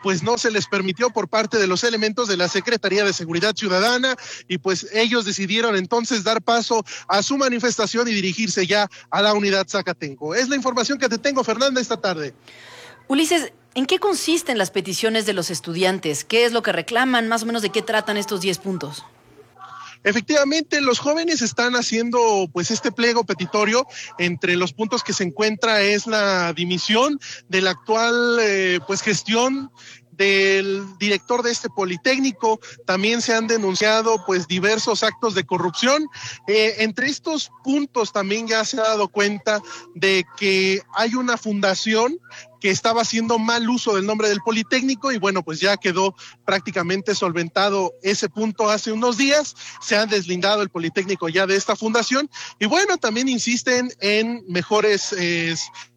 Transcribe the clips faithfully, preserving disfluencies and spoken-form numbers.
pues no se les permitió por parte de los elementos de la Secretaría de Seguridad Ciudadana, y pues ellos decidieron entonces dar paso a su manifestación y dirigirse ya a la unidad Zacatenco. Es la información que te tengo, Fernanda, esta tarde. Ulises, ¿en qué consisten las peticiones de los estudiantes? ¿Qué es lo que reclaman? Más o menos, ¿de qué tratan estos diez puntos? Efectivamente, los jóvenes están haciendo pues este pliego petitorio. Entre los puntos que se encuentra es la dimisión de la actual eh, pues gestión del director de este Politécnico. También se han denunciado pues diversos actos de corrupción. Eh, entre estos puntos también ya se ha dado cuenta de que hay una fundación que estaba haciendo mal uso del nombre del Politécnico, y bueno, pues ya quedó prácticamente solventado ese punto hace unos días. Se han deslindado el Politécnico ya de esta fundación, y bueno, también insisten en mejores eh,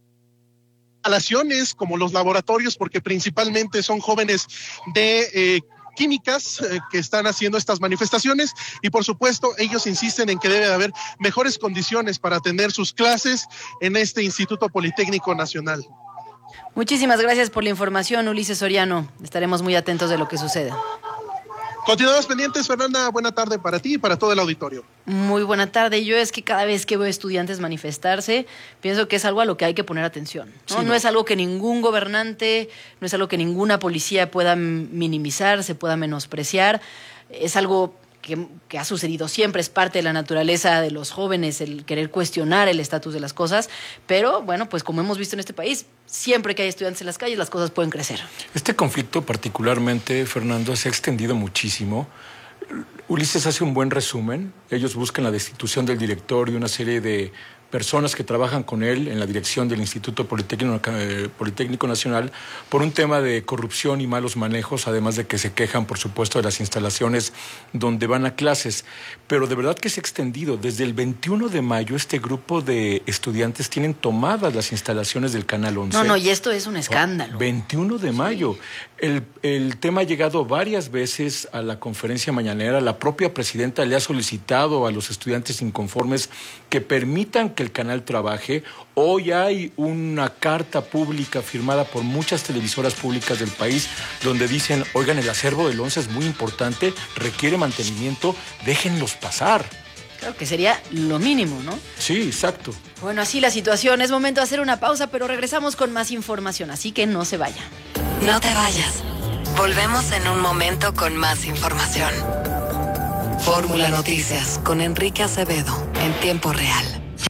instalaciones como los laboratorios, porque principalmente son jóvenes de eh, químicas eh, que están haciendo estas manifestaciones, y por supuesto ellos insisten en que debe de haber mejores condiciones para atender sus clases en este Instituto Politécnico Nacional. Muchísimas gracias por la información, Ulises Soriano. Estaremos muy atentos de lo que suceda. Continuamos pendientes, Fernanda. Buena tarde para ti y para todo el auditorio. Muy buena tarde. Yo es que cada vez que veo estudiantes manifestarse, pienso que es algo a lo que hay que poner atención, ¿no? Sí, no. No es algo que ningún gobernante, no es algo que ninguna policía pueda minimizar, se pueda menospreciar. Es algo que, que ha sucedido siempre, es parte de la naturaleza de los jóvenes el querer cuestionar el estatus de las cosas, pero bueno, pues como hemos visto en este país, siempre que hay estudiantes en las calles, las cosas pueden crecer. Este conflicto particularmente, Fernando, se ha extendido muchísimo. Ulises hace un buen resumen. Ellos buscan la destitución del director y una serie de personas que trabajan con él en la dirección del Instituto Politécnico, eh, Politécnico Nacional por un tema de corrupción y malos manejos, además de que se quejan, por supuesto, de las instalaciones donde van a clases. Pero de verdad que se ha extendido. Desde el veintiuno de mayo, este grupo de estudiantes tienen tomadas las instalaciones del Canal once. No, no, y esto es un escándalo. veintiuno de mayo. Sí. El, el tema ha llegado varias veces a la conferencia mañanera. La propia presidenta le ha solicitado a los estudiantes inconformes que permitan que el canal trabaje. Hoy hay una carta pública firmada por muchas televisoras públicas del país donde dicen, oigan, el acervo del once es muy importante, requiere mantenimiento, déjenlos pasar. Creo que sería lo mínimo, ¿no? Sí, exacto. Bueno, así la situación. Es momento de hacer una pausa, pero regresamos con más información, así que no se vayan. No te vayas. Volvemos en un momento con más información. Fórmula Noticias con Enrique Acevedo en tiempo real.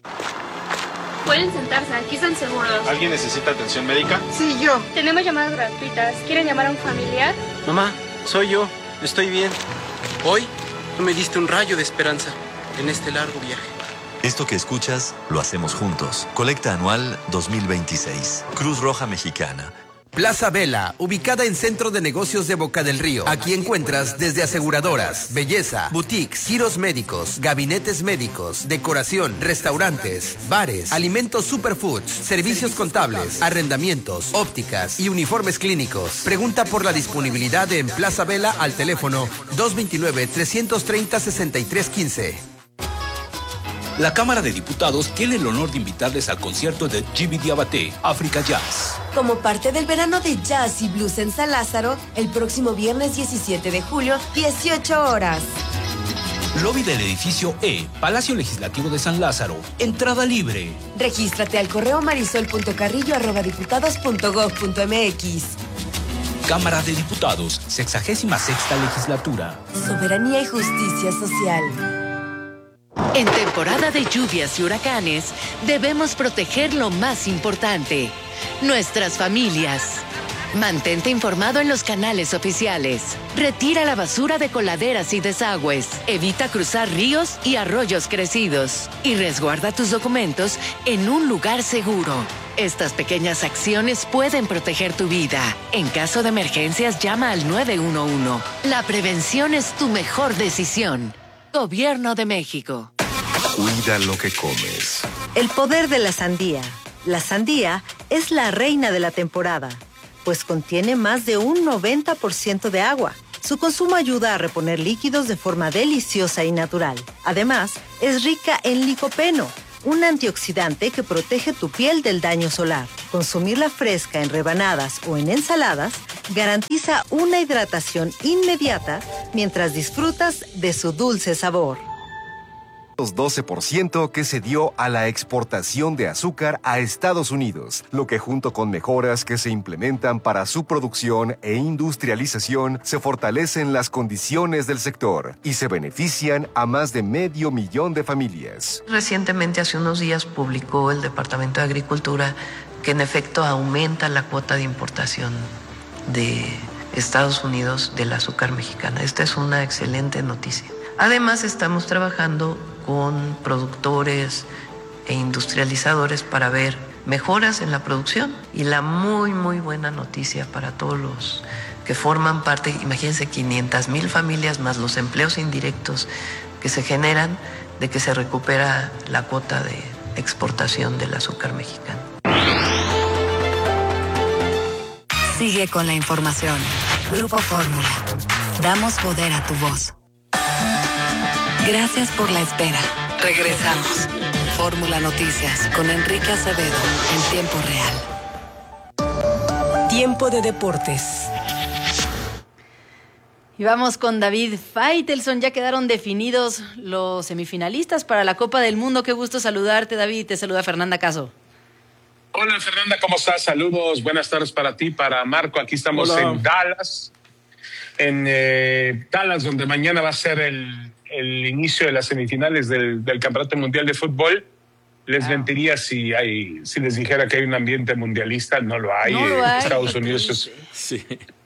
Pueden sentarse, aquí están seguros. ¿Alguien necesita atención médica? Sí, yo. Tenemos llamadas gratuitas. ¿Quieren llamar a un familiar? Mamá, soy yo. Estoy bien. Hoy tú me diste un rayo de esperanza en este largo viaje. Esto que escuchas, lo hacemos juntos. Colecta anual dos mil veintiséis. Cruz Roja Mexicana. Plaza Vela, ubicada en Centro de Negocios de Boca del Río. Aquí encuentras desde aseguradoras, belleza, boutiques, giros médicos, gabinetes médicos, decoración, restaurantes, bares, alimentos superfoods, servicios contables, arrendamientos, ópticas y uniformes clínicos. Pregunta por la disponibilidad en Plaza Vela al teléfono dos veintinueve, trescientos treinta, sesenta y tres quince. La Cámara de Diputados tiene el honor de invitarles al concierto de Jimmy Diabaté, África Jazz. Como parte del verano de jazz y blues en San Lázaro, el próximo viernes diecisiete de julio, dieciocho horas. Lobby del edificio E, Palacio Legislativo de San Lázaro. Entrada libre. Regístrate al correo marisol punto carrillo arroba diputados punto gob punto mx. Cámara de Diputados, sexagésima sexta legislatura. Soberanía y justicia social. En temporada de lluvias y huracanes, debemos proteger lo más importante, nuestras familias. Mantente informado en los canales oficiales. Retira la basura de coladeras y desagües. Evita cruzar ríos y arroyos crecidos. Y resguarda tus documentos en un lugar seguro. Estas pequeñas acciones pueden proteger tu vida. En caso de emergencias, llama al nueve uno uno. La prevención es tu mejor decisión. Gobierno de México. Cuida lo que comes. El poder de la sandía. La sandía es la reina de la temporada, pues contiene más de un noventa por ciento de agua. Su consumo ayuda a reponer líquidos de forma deliciosa y natural. Además, es rica en licopeno, un antioxidante que protege tu piel del daño solar. Consumirla fresca en rebanadas o en ensaladas Garantiza una hidratación inmediata mientras disfrutas de su dulce sabor. doce por ciento que se dio a la exportación de azúcar a Estados Unidos, lo que junto con mejoras que se implementan para su producción e industrialización, se fortalecen las condiciones del sector y se benefician a más de medio millón de familias. Recientemente, hace unos días, publicó el Departamento de Agricultura que en efecto aumenta la cuota de importación de Estados Unidos del azúcar mexicana. Esta es una excelente noticia. Además, estamos trabajando con productores e industrializadores para ver mejoras en la producción. Y la muy, muy buena noticia para todos los que forman parte, imagínense, quinientas mil familias más los empleos indirectos que se generan, de que se recupera la cuota de exportación del azúcar mexicano. Sigue con la información. Grupo Fórmula. Damos poder a tu voz. Gracias por la espera. Regresamos. Fórmula Noticias con Enrique Acevedo en tiempo real. Tiempo de deportes. Y vamos con David Faitelson. Ya quedaron definidos los semifinalistas para la Copa del Mundo. Qué gusto saludarte, David. Te saluda Fernanda Caso. Hola, Fernanda, ¿cómo estás? Saludos, buenas tardes para ti, para Marco. Aquí estamos Hola. en Dallas. En eh, Dallas, donde mañana va a ser el... el inicio de las semifinales del, del Campeonato Mundial de Fútbol. Les wow. mentiría si hay, si les dijera que hay un ambiente mundialista. No lo hay. No lo hay. Estados Unidos es, sí.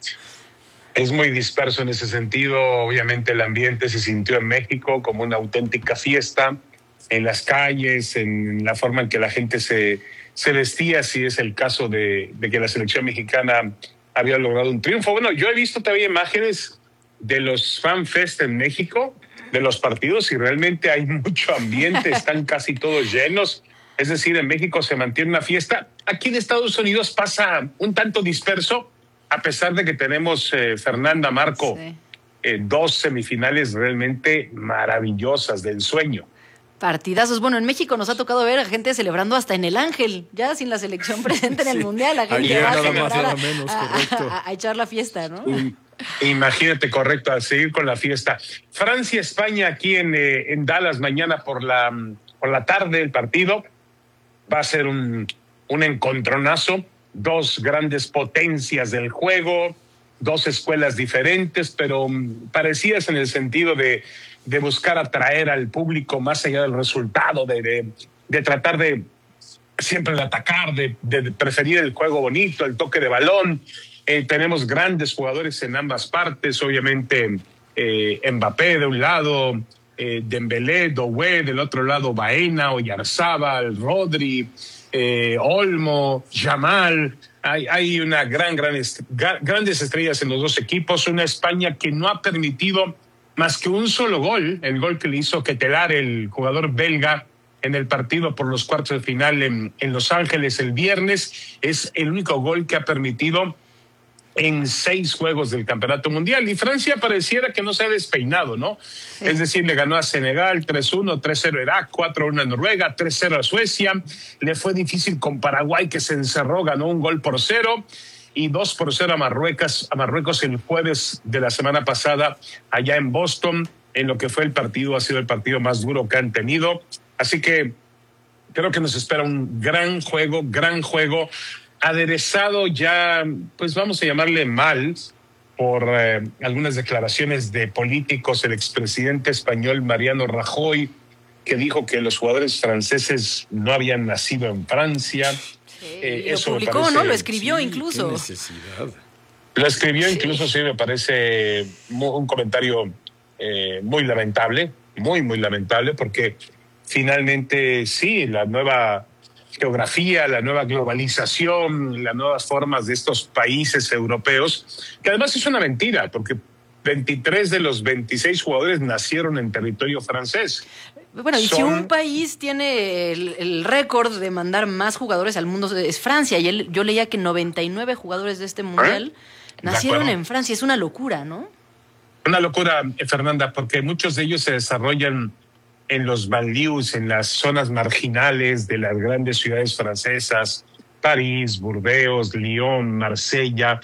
es muy disperso en ese sentido. Obviamente el ambiente se sintió en México como una auténtica fiesta, en las calles, en la forma en que la gente se, se vestía, si es el caso de, de que la selección mexicana había logrado un triunfo. Bueno, yo he visto todavía imágenes de los Fan Fest en México, de los partidos, y realmente hay mucho ambiente, están casi todos llenos. Es decir, en México se mantiene una fiesta. Aquí en Estados Unidos pasa un tanto disperso, a pesar de que tenemos, eh, Fernanda, Marco, sí. eh, dos semifinales realmente maravillosas, del sueño. Partidazos. Bueno, en México nos ha tocado ver a gente celebrando hasta en el Ángel, ya sin la selección presente en el sí. Mundial. La gente va a celebrar a, menos, a, a, a echar la fiesta, ¿no? Um, Imagínate, correcto, a seguir con la fiesta. Francia-España aquí en, eh, en Dallas mañana por la, por la tarde el partido. Va a ser un, un encontronazo, dos grandes potencias del juego, dos escuelas diferentes, pero um, parecidas en el sentido de, de buscar atraer al público más allá del resultado, de, de, de tratar de siempre de atacar, de, de preferir el juego bonito, el toque de balón. Eh, tenemos grandes jugadores en ambas partes, obviamente eh, Mbappé de un lado, eh, Dembélé, Doué, del otro lado Baena, Oyarzábal, Rodri, eh, Olmo, Yamal. Hay, hay una gran, gran est- grandes estrellas en los dos equipos. Una España que no ha permitido más que un solo gol, el gol que le hizo Ketelar, el jugador belga, en el partido por los cuartos de final en, en Los Ángeles el viernes. Es el único gol que ha permitido en seis juegos del Campeonato Mundial. Y Francia pareciera que no se ha despeinado, ¿no? Sí. Es decir, le ganó a Senegal tres uno, tres cero a Irak, cuatro uno a Noruega, tres cero a Suecia. Le fue difícil con Paraguay, que se encerró, ganó un gol por cero. Y dos por cero a Marruecos, a Marruecos el jueves de la semana pasada, allá en Boston, en lo que fue el partido, ha sido el partido más duro que han tenido. Así que creo que nos espera un gran juego, gran juego, aderezado ya, pues vamos a llamarle mal, por eh, algunas declaraciones de políticos. El expresidente español Mariano Rajoy, que dijo que los jugadores franceses no habían nacido en Francia. Sí, eh, lo eso publicó, parece, ¿no? Lo escribió sí, incluso. Qué necesidad. Lo escribió incluso, sí, sí me parece un comentario eh, muy lamentable, muy, muy lamentable, porque finalmente sí, la nueva geografía, la nueva globalización, las nuevas formas de estos países europeos, que además es una mentira, porque veintitrés de los veintiséis jugadores nacieron en territorio francés. Bueno, y Son... si un país tiene el, el récord de mandar más jugadores al mundo es Francia, y él, yo leía que noventa y nueve jugadores de este mundial ¿Eh? nacieron en Francia. Es una locura, ¿no? Una locura, Fernanda, porque muchos de ellos se desarrollan en los banlieues, en las zonas marginales de las grandes ciudades francesas, París, Burdeos, Lyon, Marsella.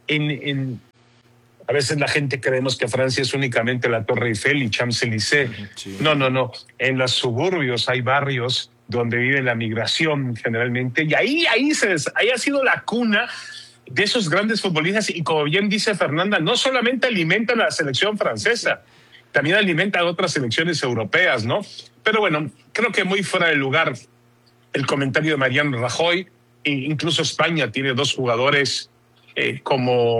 en, en a veces la gente creemos que Francia es únicamente la Torre Eiffel y Champs-Élysées. Sí. No, no, no. En los suburbios hay barrios donde vive la migración generalmente, y ahí, ahí, se, ahí ha sido la cuna de esos grandes futbolistas, y como bien dice Fernanda, no solamente alimentan a la selección francesa, también alimentan a otras selecciones europeas, ¿no? Pero bueno, creo que muy fuera de lugar el comentario de Mariano Rajoy. E incluso España tiene dos jugadores eh, como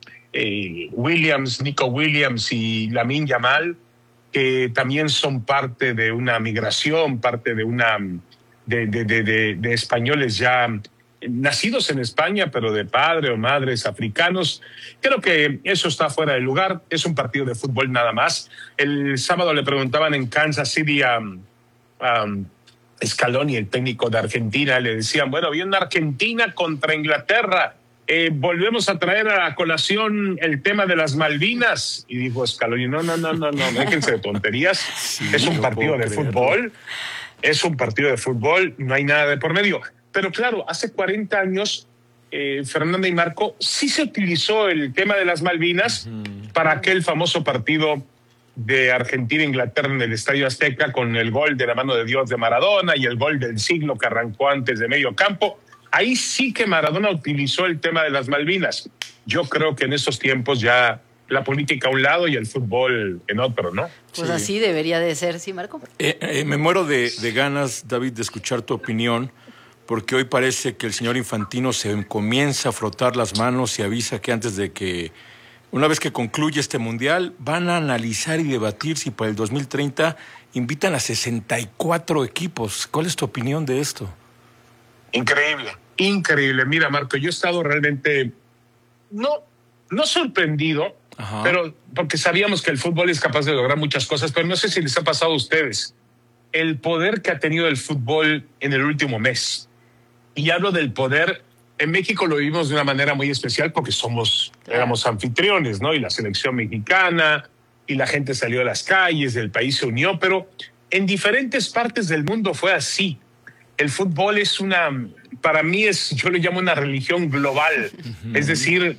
eh, Williams, Nico Williams y Lamine Yamal, que también son parte de una migración, parte de una de, de, de, de, de españoles ya nacidos en España, pero de padre o madres africanos. Creo que eso está fuera de lugar. Es un partido de fútbol nada más. El sábado le preguntaban en Kansas City a, a Scaloni, el técnico de Argentina, le decían, bueno, viene una Argentina contra Inglaterra. Eh, volvemos a traer a la colación el tema de las Malvinas. Y dijo Scaloni, no, no, no, no, no, déjense de tonterías. Sí, es un partido de creerlo. fútbol. Es un partido de fútbol. No hay nada de por medio. Pero claro, hace cuarenta años, eh, Fernanda y Marco, sí se utilizó el tema de las Malvinas uh-huh. para aquel famoso partido de Argentina-Inglaterra en el Estadio Azteca, con el gol de la mano de Dios de Maradona y el gol del siglo que arrancó antes de medio campo. Ahí sí que Maradona utilizó el tema de las Malvinas. Yo creo que en estos tiempos ya la política a un lado y el fútbol en otro, ¿no? Pues sí. Así debería de ser, ¿sí, Marco? Eh, eh, me muero de, de ganas, David, de escuchar tu opinión, porque hoy parece que el señor Infantino se comienza a frotar las manos y avisa que antes de que, una vez que concluya este mundial, van a analizar y debatir si para el dos mil treinta invitan a sesenta y cuatro equipos. ¿Cuál es tu opinión de esto? Increíble, increíble. Mira, Marco, yo he estado realmente, no, no sorprendido, Ajá. pero porque sabíamos que el fútbol es capaz de lograr muchas cosas, pero no sé si les ha pasado a ustedes el poder que ha tenido el fútbol en el último mes. Y hablo del poder, en México lo vivimos de una manera muy especial porque somos, claro. éramos anfitriones, ¿no? Y la selección mexicana, y la gente salió a las calles, el país se unió, pero en diferentes partes del mundo fue así. El fútbol es una, para mí es, yo lo llamo una religión global. Uh-huh. Es decir,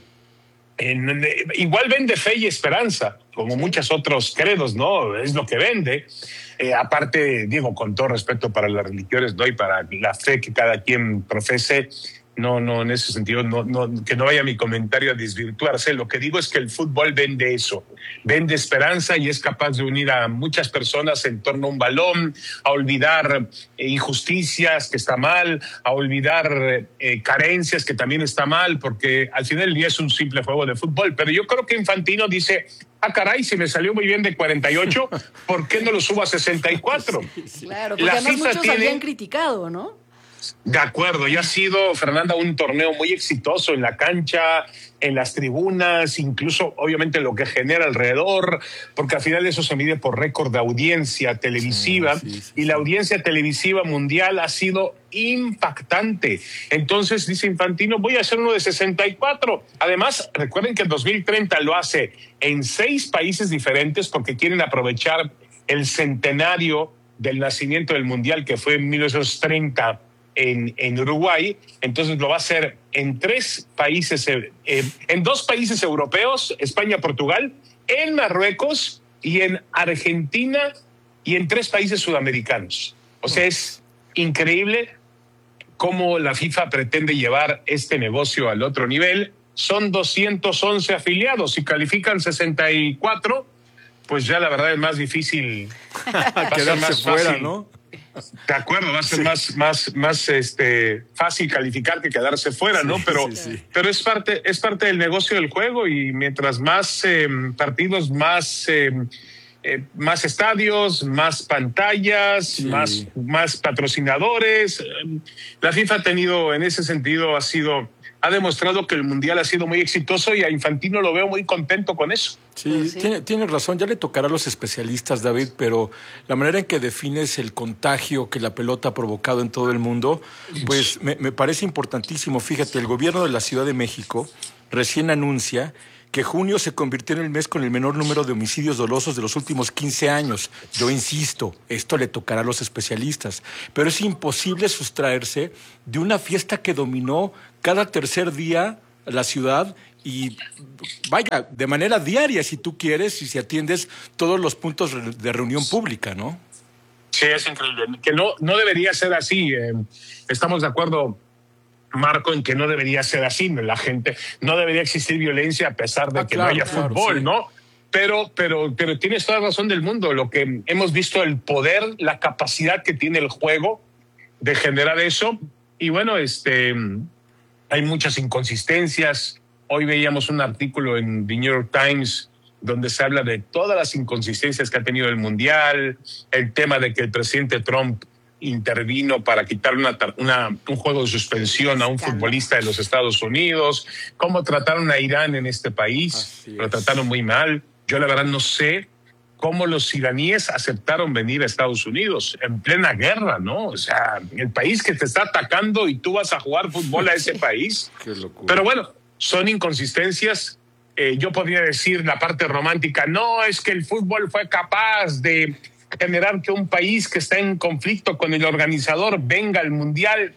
en, igual vende fe y esperanza, como muchos otros credos, ¿no? Es lo que vende. Eh, aparte, digo, con todo respeto para las religiones, ¿no? Y para la fe que cada quien profese, no, no, en ese sentido, no, no, que no vaya mi comentario a desvirtuarse. Lo que digo es que el fútbol vende eso, vende esperanza y es capaz de unir a muchas personas en torno a un balón, a olvidar eh, injusticias, que está mal, a olvidar eh, carencias, que también está mal, porque al final del día es un simple juego de fútbol. Pero yo creo que Infantino dice, ah, caray, si me salió muy bien de cuarenta y ocho, ¿por qué no lo subo a sesenta y cuatro? Sí, sí. Claro, porque la además FIFA muchos tiene... habían criticado, ¿no? De acuerdo, y ha sido, Fernanda, un torneo muy exitoso en la cancha, en las tribunas, incluso obviamente lo que genera alrededor, porque al final eso se mide por récord de audiencia televisiva, sí, sí, sí, y la audiencia televisiva mundial ha sido impactante. Entonces dice Infantino, voy a hacer uno de sesenta y cuatro. Además, recuerden que en dos mil treinta lo hace en seis países diferentes porque quieren aprovechar el centenario del nacimiento del mundial, que fue en mil novecientos treinta en, en Uruguay. Entonces lo va a hacer en tres países, eh, en dos países europeos, España, Portugal, en Marruecos y en Argentina, y en tres países sudamericanos. O sea, es increíble cómo la FIFA pretende llevar este negocio al otro nivel. Son doscientos once afiliados y califican sesenta y cuatro, pues ya la verdad es más difícil quedarse más fuera, fácil. ¿No? De acuerdo, va a ser sí. más, más, más este, fácil calificar que quedarse fuera, sí, ¿no? Pero, sí, sí. pero es parte, es parte del negocio del juego, y mientras más eh, partidos, más, eh, eh, más estadios, más pantallas, sí. más, más patrocinadores. La FIFA ha tenido, en ese sentido, ha sido, ha demostrado que el mundial ha sido muy exitoso, y a Infantino lo veo muy contento con eso. Sí, sí. Tiene, tiene razón, ya le tocará a los especialistas, David, pero la manera en que defines el contagio que la pelota ha provocado en todo el mundo, pues me, me parece importantísimo. Fíjate, el gobierno de la Ciudad de México recién anuncia que junio se convirtió en el mes con el menor número de homicidios dolosos de los últimos quince años. Yo insisto, esto le tocará a los especialistas, pero es imposible sustraerse de una fiesta que dominó cada tercer día la ciudad y vaya, de manera diaria, si tú quieres, y si atiendes todos los puntos de reunión pública, ¿no? Sí, es increíble. Que no, no debería ser así. Eh, estamos de acuerdo, Marco, en que no debería ser así. La gente, no debería existir violencia a pesar de ah, que claro, no haya claro, fútbol, sí. ¿no? Pero, pero, pero tienes toda la razón del mundo. Lo que hemos visto, el poder, la capacidad que tiene el juego de generar eso. Y bueno, este, hay muchas inconsistencias. Hoy veíamos un artículo en The New York Times donde se habla de todas las inconsistencias que ha tenido el Mundial, el tema de que el presidente Trump intervino para quitar una, una, un juego de suspensión a un futbolista de los Estados Unidos, cómo trataron a Irán en este país, lo trataron muy mal. Yo la verdad no sé cómo los iraníes aceptaron venir a Estados Unidos en plena guerra, ¿no? O sea, el país que te está atacando y tú vas a jugar fútbol a ese país. Qué locura. Pero bueno, son inconsistencias. Eh, yo podría decir la parte romántica, no, es que el fútbol fue capaz de generar que un país que está en conflicto con el organizador venga al Mundial.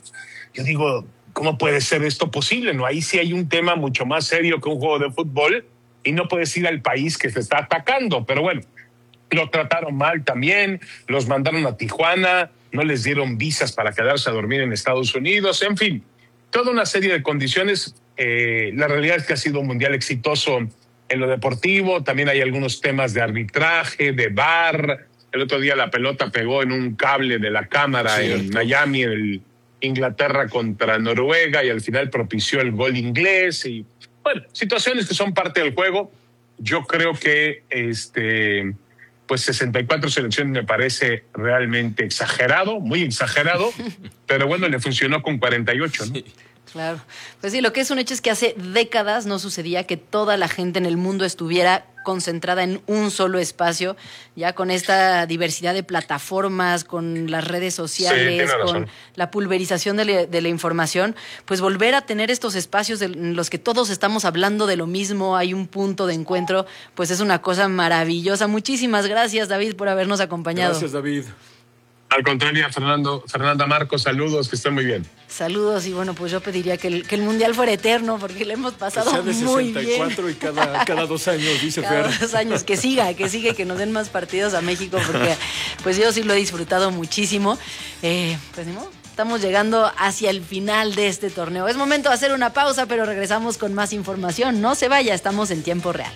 Yo digo, ¿cómo puede ser esto posible? No, ahí sí hay un tema mucho más serio que un juego de fútbol y no puedes ir al país que se está atacando. Pero bueno, lo trataron mal también, los mandaron a Tijuana, no les dieron visas para quedarse a dormir en Estados Unidos, en fin, toda una serie de condiciones. Eh, la realidad es que ha sido un mundial exitoso en lo deportivo. También hay algunos temas de arbitraje, de V A R. El otro día la pelota pegó en un cable de la cámara sí, en Miami, en el Inglaterra contra Noruega, y al final propició el gol inglés. Y bueno, situaciones que son parte del juego. Yo creo que este, pues sesenta y cuatro selecciones me parece realmente exagerado, muy exagerado, pero bueno, le funcionó con cuarenta y ocho, ¿no? Sí. Claro. Pues sí, lo que es un hecho es que hace décadas no sucedía que toda la gente en el mundo estuviera concentrada en un solo espacio, ya con esta diversidad de plataformas, con las redes sociales, sí, con la pulverización de la, de la información, pues volver a tener estos espacios en los que todos estamos hablando de lo mismo, hay un punto de encuentro, pues es una cosa maravillosa. Muchísimas gracias, David, por habernos acompañado. Gracias, David. Al contrario, Fernando, Fernanda, Marcos, saludos, que estén muy bien. Saludos, y bueno, pues yo pediría que el, que el Mundial fuera eterno, porque le hemos pasado que sea de muy sesenta y cuatro bien. Y cada, cada dos años, dice cada Fer. dos años, que siga, que siga, que nos den más partidos a México, porque pues yo sí lo he disfrutado muchísimo. Eh, pues ni modo, estamos llegando hacia el final de este torneo. Es momento de hacer una pausa, pero regresamos con más información. No se vaya, estamos en tiempo real.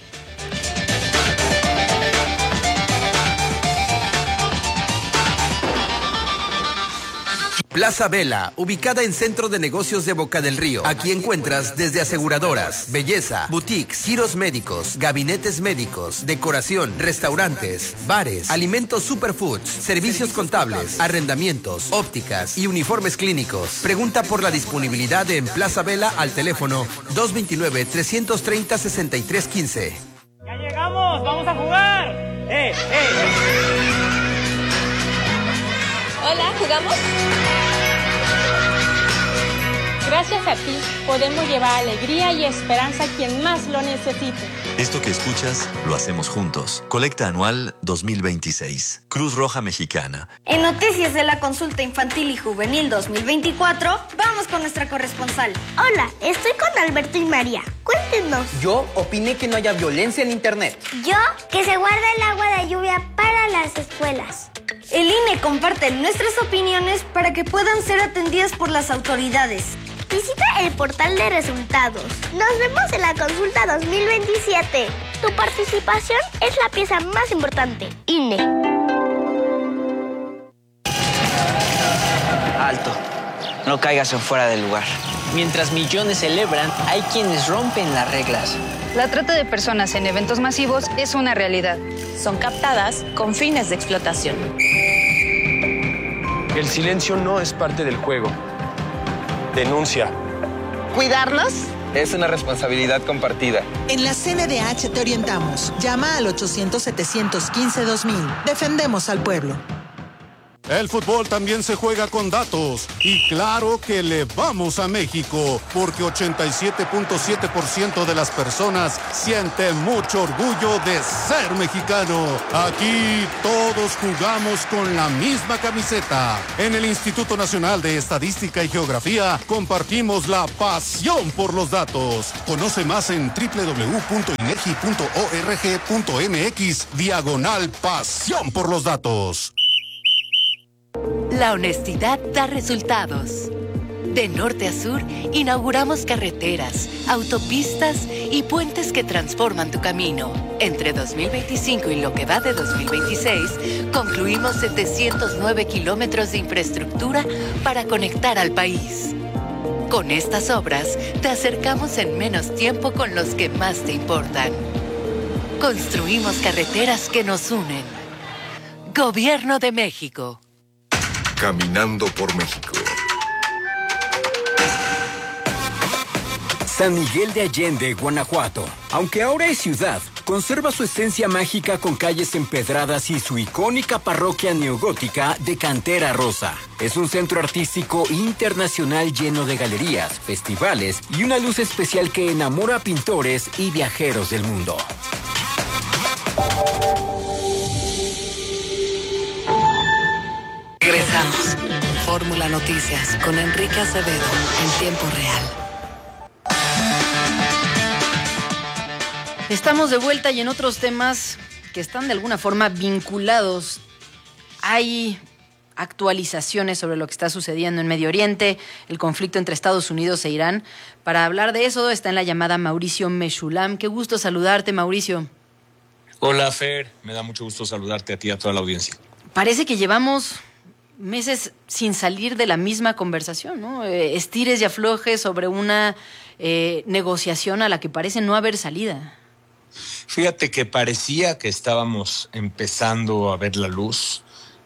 Plaza Vela, ubicada en Centro de Negocios de Boca del Río. Aquí encuentras desde aseguradoras, belleza, boutiques, giros médicos, gabinetes médicos, decoración, restaurantes, bares, alimentos superfoods, servicios contables, arrendamientos, ópticas y uniformes clínicos. Pregunta por la disponibilidad en Plaza Vela al teléfono dos dos nueve, tres tres cero, seis tres uno cinco. ¡Ya llegamos! ¡Vamos a jugar! ¡Eh, eh! Hola, ¿jugamos? Gracias a ti, podemos llevar alegría y esperanza a quien más lo necesite. Esto que escuchas, lo hacemos juntos. Colecta Anual dos mil veintiséis. Cruz Roja Mexicana. En noticias de la Consulta Infantil y Juvenil dos mil veinticuatro, vamos con nuestra corresponsal. Hola, estoy con Alberto y María. Cuéntenos. Yo opiné que no haya violencia en Internet. Yo, que se guarde el agua de lluvia para las escuelas. El I N E comparte nuestras opiniones para que puedan ser atendidas por las autoridades. Visita el portal de resultados. Nos vemos en la consulta dos mil veintisiete. Tu participación es la pieza más importante. I N E. Alto. No caigas en fuera del lugar. Mientras millones celebran, hay quienes rompen las reglas. La trata de personas en eventos masivos es una realidad. Son captadas con fines de explotación. El silencio no es parte del juego. Denuncia. ¿Cuidarnos? Es una responsabilidad compartida. En la C N D H te orientamos. Llama al ochocientos, setecientos quince, dos mil. Defendemos al pueblo. El fútbol también se juega con datos y claro que le vamos a México porque ochenta y siete punto siete por ciento de las personas sienten mucho orgullo de ser mexicano. Aquí todos jugamos con la misma camiseta. En el Instituto Nacional de Estadística y Geografía compartimos la pasión por los datos. Conoce más en doble u doble u doble u punto inegi punto org punto mx diagonal pasión por los datos. La honestidad da resultados. De norte a sur, inauguramos carreteras, autopistas y puentes que transforman tu camino. Entre dos mil veinticinco y lo que va de dos mil veintiséis, concluimos setecientos nueve kilómetros de infraestructura para conectar al país. Con estas obras, te acercamos en menos tiempo con los que más te importan. Construimos carreteras que nos unen. Gobierno de México. Caminando por México. San Miguel de Allende, Guanajuato. Aunque ahora es ciudad, conserva su esencia mágica con calles empedradas y su icónica parroquia neogótica de cantera rosa. Es un centro artístico internacional lleno de galerías, festivales y una luz especial que enamora a pintores y viajeros del mundo. Regresamos. Fórmula Noticias con Enrique Acevedo en tiempo real. Estamos de vuelta y en otros temas que están de alguna forma vinculados. Hay actualizaciones sobre lo que está sucediendo en Medio Oriente, el conflicto entre Estados Unidos e Irán. Para hablar de eso está en la llamada Mauricio Meshulam. Qué gusto saludarte, Mauricio. Hola, Fer. Me da mucho gusto saludarte a ti y a toda la audiencia. Parece que llevamos meses sin salir de la misma conversación, ¿no? Eh, estires y aflojes sobre una eh, negociación a la que parece no haber salida. Fíjate que parecía que estábamos empezando a ver la luz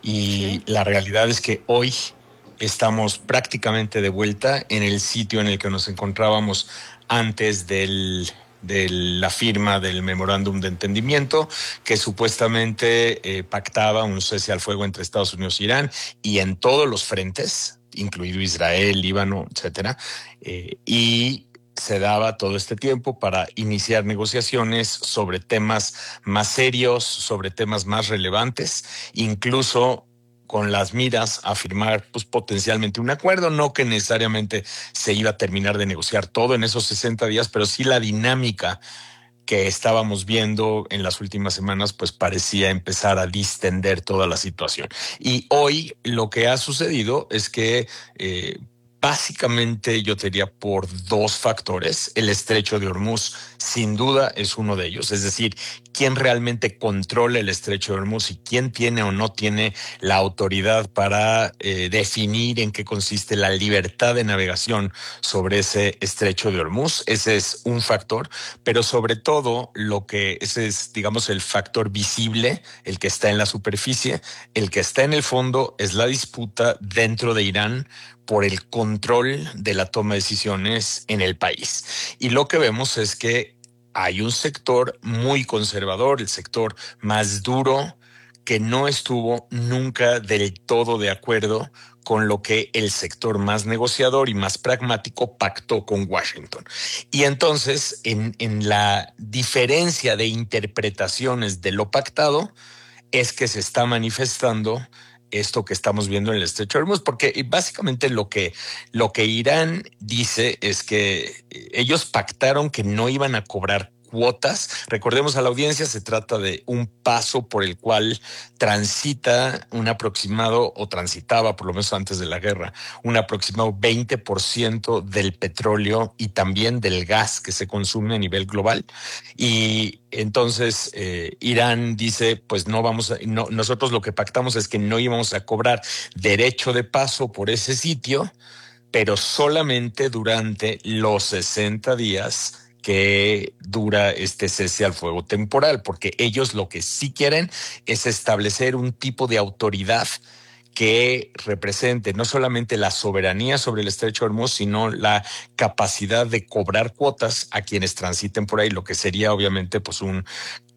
y sí. La realidad es que hoy estamos prácticamente de vuelta en el sitio en el que nos encontrábamos antes del... de la firma del memorándum de entendimiento que supuestamente eh, pactaba un cese al fuego entre Estados Unidos e Irán y en todos los frentes, incluido Israel, Líbano, etcétera, eh, y se daba todo este tiempo para iniciar negociaciones sobre temas más serios, sobre temas más relevantes, incluso con las miras a firmar pues, potencialmente un acuerdo, no que necesariamente se iba a terminar de negociar todo en esos sesenta días, pero sí la dinámica que estábamos viendo en las últimas semanas pues parecía empezar a distender toda la situación. Y hoy lo que ha sucedido es que eh, básicamente yo te diría por dos factores. El estrecho de Hormuz sin duda es uno de ellos, es decir, quién realmente controla el estrecho de Hormuz y quién tiene o no tiene la autoridad para eh, definir en qué consiste la libertad de navegación sobre ese estrecho de Hormuz. Ese es un factor, pero sobre todo lo que ese es, digamos, el factor visible, el que está en la superficie, el que está en el fondo es la disputa dentro de Irán por el control de la toma de decisiones en el país. Y lo que vemos es que hay un sector muy conservador, el sector más duro, que no estuvo nunca del todo de acuerdo con lo que el sector más negociador y más pragmático pactó con Washington. Y entonces, en, en la diferencia de interpretaciones de lo pactado, es que se está manifestando esto que estamos viendo en el estrecho de Hormuz, porque básicamente lo que, lo que Irán dice es que ellos pactaron que no iban a cobrar cuotas. Recordemos a la audiencia, se trata de un paso por el cual transita un aproximado, o transitaba por lo menos antes de la guerra, un aproximado veinte por ciento del petróleo y también del gas que se consume a nivel global. Y entonces eh, Irán dice, pues no vamos a, no, nosotros lo que pactamos es que no íbamos a cobrar derecho de paso por ese sitio, pero solamente durante los sesenta días que dura este cese al fuego temporal, porque ellos lo que sí quieren es establecer un tipo de autoridad que represente no solamente la soberanía sobre el estrecho de Hormuz, sino la capacidad de cobrar cuotas a quienes transiten por ahí, lo que sería obviamente pues un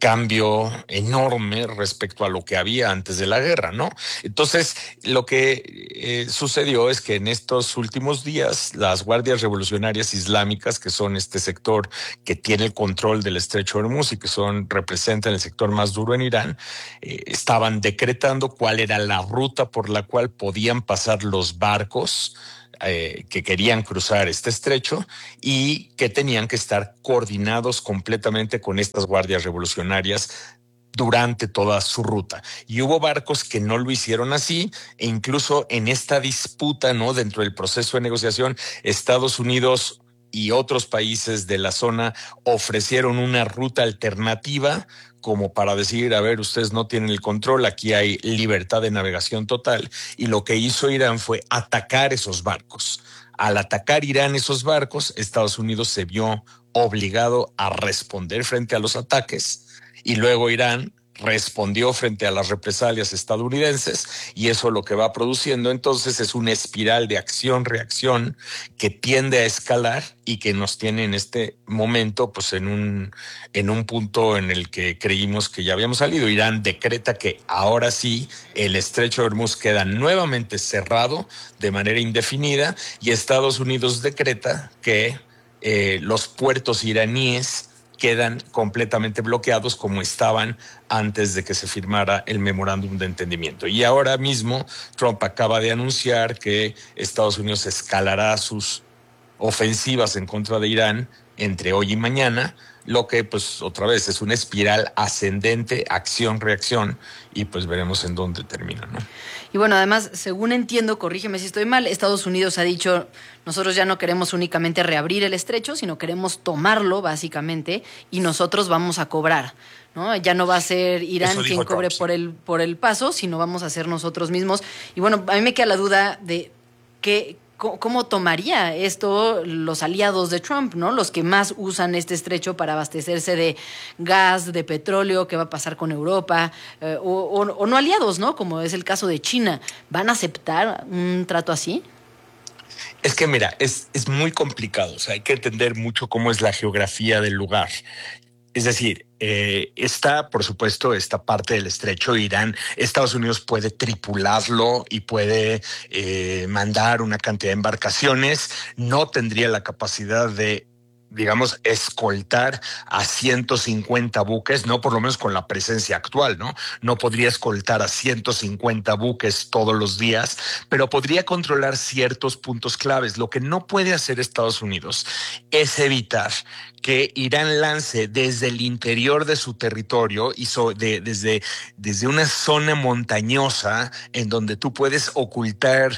cambio enorme respecto a lo que había antes de la guerra, ¿no? Entonces, lo que eh, sucedió es que en estos últimos días las guardias revolucionarias islámicas, que son este sector que tiene el control del Estrecho de Hormuz y que son representan el sector más duro en Irán, eh, estaban decretando cuál era la ruta por la cual podían pasar los barcos Eh, que querían cruzar este estrecho y que tenían que estar coordinados completamente con estas guardias revolucionarias durante toda su ruta. Y hubo barcos que no lo hicieron así, e incluso en esta disputa, ¿no?, dentro del proceso de negociación, Estados Unidos y otros países de la zona ofrecieron una ruta alternativa como para decir, a ver, ustedes no tienen el control, aquí hay libertad de navegación total. Y lo que hizo Irán fue atacar esos barcos. Al atacar Irán esos barcos, Estados Unidos se vio obligado a responder frente a los ataques y luego Irán respondió frente a las represalias estadounidenses, y eso lo que va produciendo entonces es una espiral de acción-reacción que tiende a escalar y que nos tiene en este momento pues en un, en un punto en el que creímos que ya habíamos salido. Irán decreta que ahora sí el Estrecho de Hormuz queda nuevamente cerrado de manera indefinida, y Estados Unidos decreta que eh, los puertos iraníes quedan completamente bloqueados como estaban antes de que se firmara el memorándum de entendimiento. Y ahora mismo Trump acaba de anunciar que Estados Unidos escalará sus ofensivas en contra de Irán entre hoy y mañana, lo que pues otra vez es una espiral ascendente, acción-reacción, y pues veremos en dónde termina, ¿no? Y bueno, además, según entiendo, corrígeme si estoy mal, Estados Unidos ha dicho, nosotros ya no queremos únicamente reabrir el estrecho, sino queremos tomarlo, básicamente, y nosotros vamos a cobrar, ¿no? Ya no va a ser Irán quien cobre por el, por el paso, sino vamos a ser nosotros mismos. Y bueno, a mí me queda la duda de qué... ¿Cómo tomaría esto los aliados de Trump, ¿no? Los que más usan este estrecho para abastecerse de gas, de petróleo, ¿qué va a pasar con Europa? Eh, o, o, o no aliados, ¿no? Como es el caso de China. ¿Van a aceptar un trato así? Es que mira, es, es muy complicado. O sea, hay que entender mucho cómo es la geografía del lugar. Es decir, eh, está, por supuesto, esta parte del estrecho. Irán, Estados Unidos puede tripularlo y puede eh, mandar una cantidad de embarcaciones. No tendría la capacidad de, digamos, escoltar a ciento cincuenta buques, no por lo menos con la presencia actual, ¿no? No podría escoltar a ciento cincuenta buques todos los días, pero podría controlar ciertos puntos claves. Lo que no puede hacer Estados Unidos es evitar que Irán lance desde el interior de su territorio y so, de, desde, desde una zona montañosa en donde tú puedes ocultar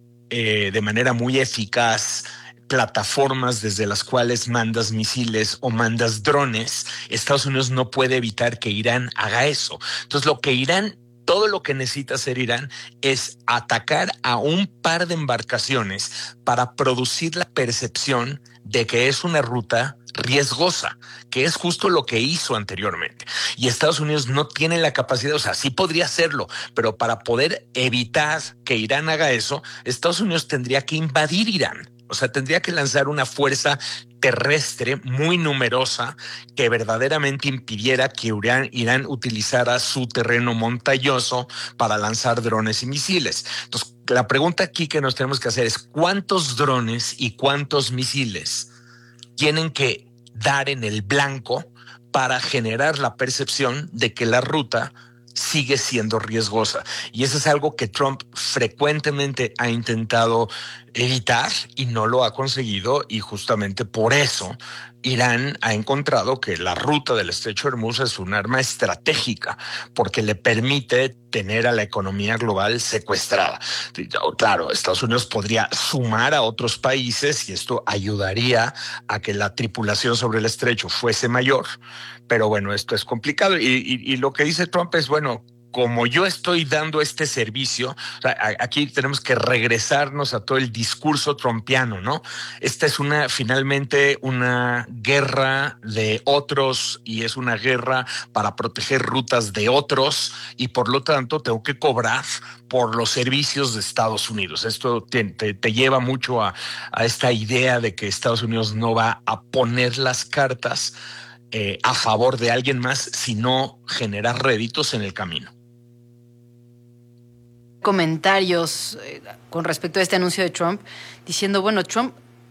eh, de manera muy eficaz plataformas desde las cuales mandas misiles o mandas drones. Estados Unidos no puede evitar que Irán haga eso. Entonces, lo que Irán, todo lo que necesita hacer Irán es atacar a un par de embarcaciones para producir la percepción de que es una ruta riesgosa, que es justo lo que hizo anteriormente. Y Estados Unidos no tiene la capacidad, o sea, sí podría hacerlo, pero para poder evitar que Irán haga eso, Estados Unidos tendría que invadir Irán. O sea, tendría que lanzar una fuerza terrestre muy numerosa que verdaderamente impidiera que Irán, Irán utilizara su terreno montañoso para lanzar drones y misiles. Entonces, la pregunta aquí que nos tenemos que hacer es ¿cuántos drones y cuántos misiles tienen que dar en el blanco para generar la percepción de que la ruta sigue siendo riesgosa? Y eso es algo que Trump frecuentemente ha intentado evitar y no lo ha conseguido, y justamente por eso Irán ha encontrado que la ruta del Estrecho de Hormuz es un arma estratégica porque le permite tener a la economía global secuestrada. Claro, Estados Unidos podría sumar a otros países y esto ayudaría a que la tripulación sobre el estrecho fuese mayor, pero bueno, esto es complicado y, y, y lo que dice Trump es, bueno, como yo estoy dando este servicio, o sea, aquí tenemos que regresarnos a todo el discurso trumpiano, ¿no? Esta es una, finalmente, una guerra de otros y es una guerra para proteger rutas de otros y por lo tanto tengo que cobrar por los servicios de Estados Unidos. Esto te, te, te lleva mucho a, a esta idea de que Estados Unidos no va a poner las cartas eh, a favor de alguien más, sino generar réditos en el camino. Comentarios eh, con respecto a este anuncio de Trump, diciendo, bueno, Trump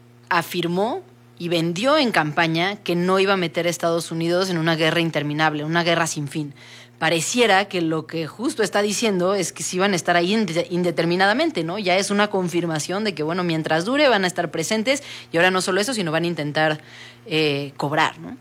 afirmó y vendió en campaña que no iba a meter a Estados Unidos en una guerra interminable, una guerra sin fin. Pareciera que lo que justo está diciendo es que sí van a estar ahí indeterminadamente, ¿no? Ya es una confirmación de que, bueno, mientras dure van a estar presentes, y ahora no solo eso, sino van a intentar eh, cobrar, ¿no?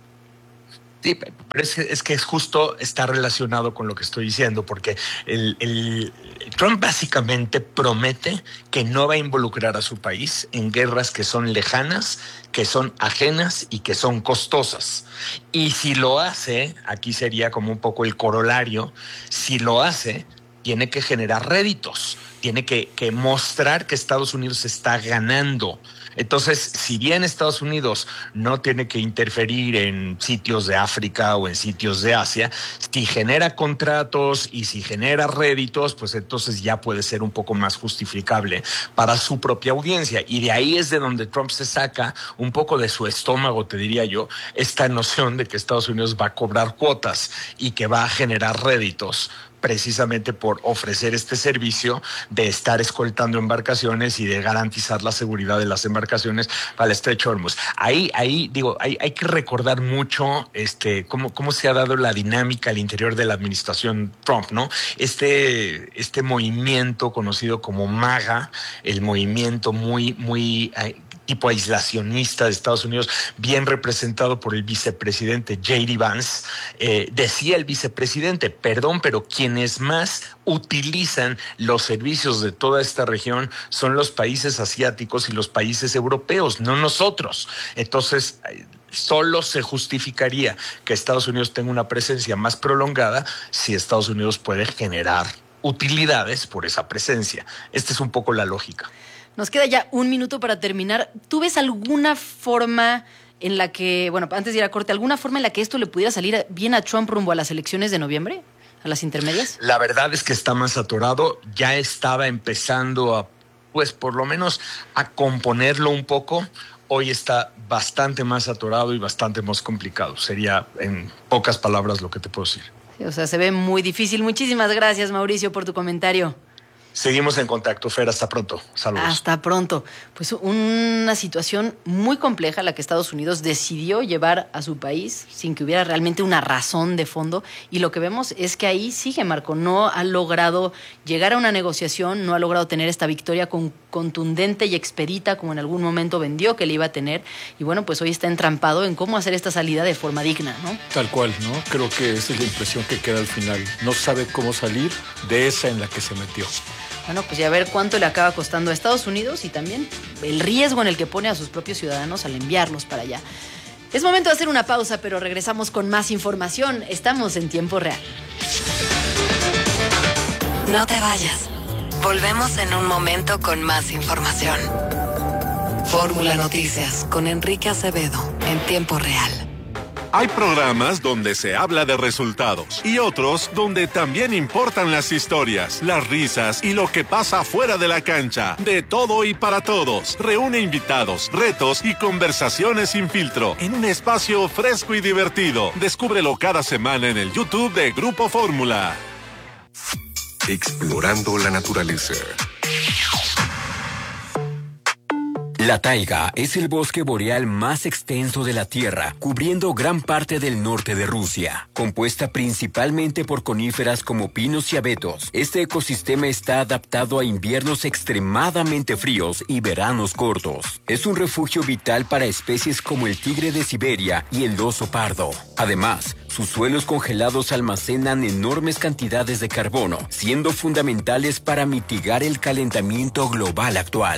Sí, pero es, es que es justo está relacionado con lo que estoy diciendo, porque el, el Trump básicamente promete que no va a involucrar a su país en guerras que son lejanas, que son ajenas y que son costosas. Y si lo hace, aquí sería como un poco el corolario, si lo hace, tiene que generar réditos, tiene que, que mostrar que Estados Unidos está ganando. Entonces, si bien Estados Unidos no tiene que interferir en sitios de África o en sitios de Asia, si genera contratos y si genera réditos, pues entonces ya puede ser un poco más justificable para su propia audiencia. Y de ahí es de donde Trump se saca un poco de su estómago, te diría yo, esta noción de que Estados Unidos va a cobrar cuotas y que va a generar réditos, precisamente por ofrecer este servicio de estar escoltando embarcaciones y de garantizar la seguridad de las embarcaciones para el Estrecho de Hormuz. Ahí, ahí digo, hay, hay que recordar mucho este, cómo, cómo se ha dado la dinámica al interior de la administración Trump, ¿no? Este, este movimiento conocido como MAGA, el movimiento muy, muy eh, tipo aislacionista de Estados Unidos, bien representado por el vicepresidente J D Vance, eh, decía el vicepresidente, perdón, pero quienes más utilizan los servicios de toda esta región son los países asiáticos y los países europeos, no nosotros. Entonces, solo se justificaría que Estados Unidos tenga una presencia más prolongada si Estados Unidos puede generar utilidades por esa presencia. Esta es un poco la lógica. Nos queda ya un minuto para terminar. ¿Tú ves alguna forma en la que, bueno, antes de ir a corte, alguna forma en la que esto le pudiera salir bien a Trump rumbo a las elecciones de noviembre, a las intermedias? La verdad es que está más atorado. Ya estaba empezando a, pues por lo menos, a componerlo un poco. Hoy está bastante más atorado y bastante más complicado. Sería, en pocas palabras, lo que te puedo decir. Sí, o sea, se ve muy difícil. Muchísimas gracias, Mauricio, por tu comentario. Seguimos en contacto, Fer, hasta pronto. Saludos. Hasta pronto. Pues una situación muy compleja la que Estados Unidos decidió llevar a su país sin que hubiera realmente una razón de fondo. Y lo que vemos es que ahí sigue, Marco. No ha logrado llegar a una negociación, no ha logrado tener esta victoria con, contundente y expedita como en algún momento vendió que le iba a tener. Y bueno, pues hoy está entrampado en cómo hacer esta salida de forma digna, ¿no? Tal cual, ¿no? Creo que esa es la impresión que queda al final. No sabe cómo salir de esa en la que se metió. Bueno, pues ya ver cuánto le acaba costando a Estados Unidos y también el riesgo en el que pone a sus propios ciudadanos al enviarlos para allá. Es momento de hacer una pausa, pero regresamos con más información. Estamos en tiempo real. No te vayas. Volvemos en un momento con más información. Fórmula Noticias con Enrique Acevedo en tiempo real. Hay programas donde se habla de resultados y otros donde también importan las historias, las risas y lo que pasa fuera de la cancha. De todo y para todos. Reúne invitados, retos y conversaciones sin filtro en un espacio fresco y divertido. Descúbrelo cada semana en el YouTube de Grupo Fórmula. Explorando la naturaleza. La taiga es el bosque boreal más extenso de la Tierra, cubriendo gran parte del norte de Rusia. Compuesta principalmente por coníferas como pinos y abetos, este ecosistema está adaptado a inviernos extremadamente fríos y veranos cortos. Es un refugio vital para especies como el tigre de Siberia y el oso pardo. Además, sus suelos congelados almacenan enormes cantidades de carbono, siendo fundamentales para mitigar el calentamiento global actual.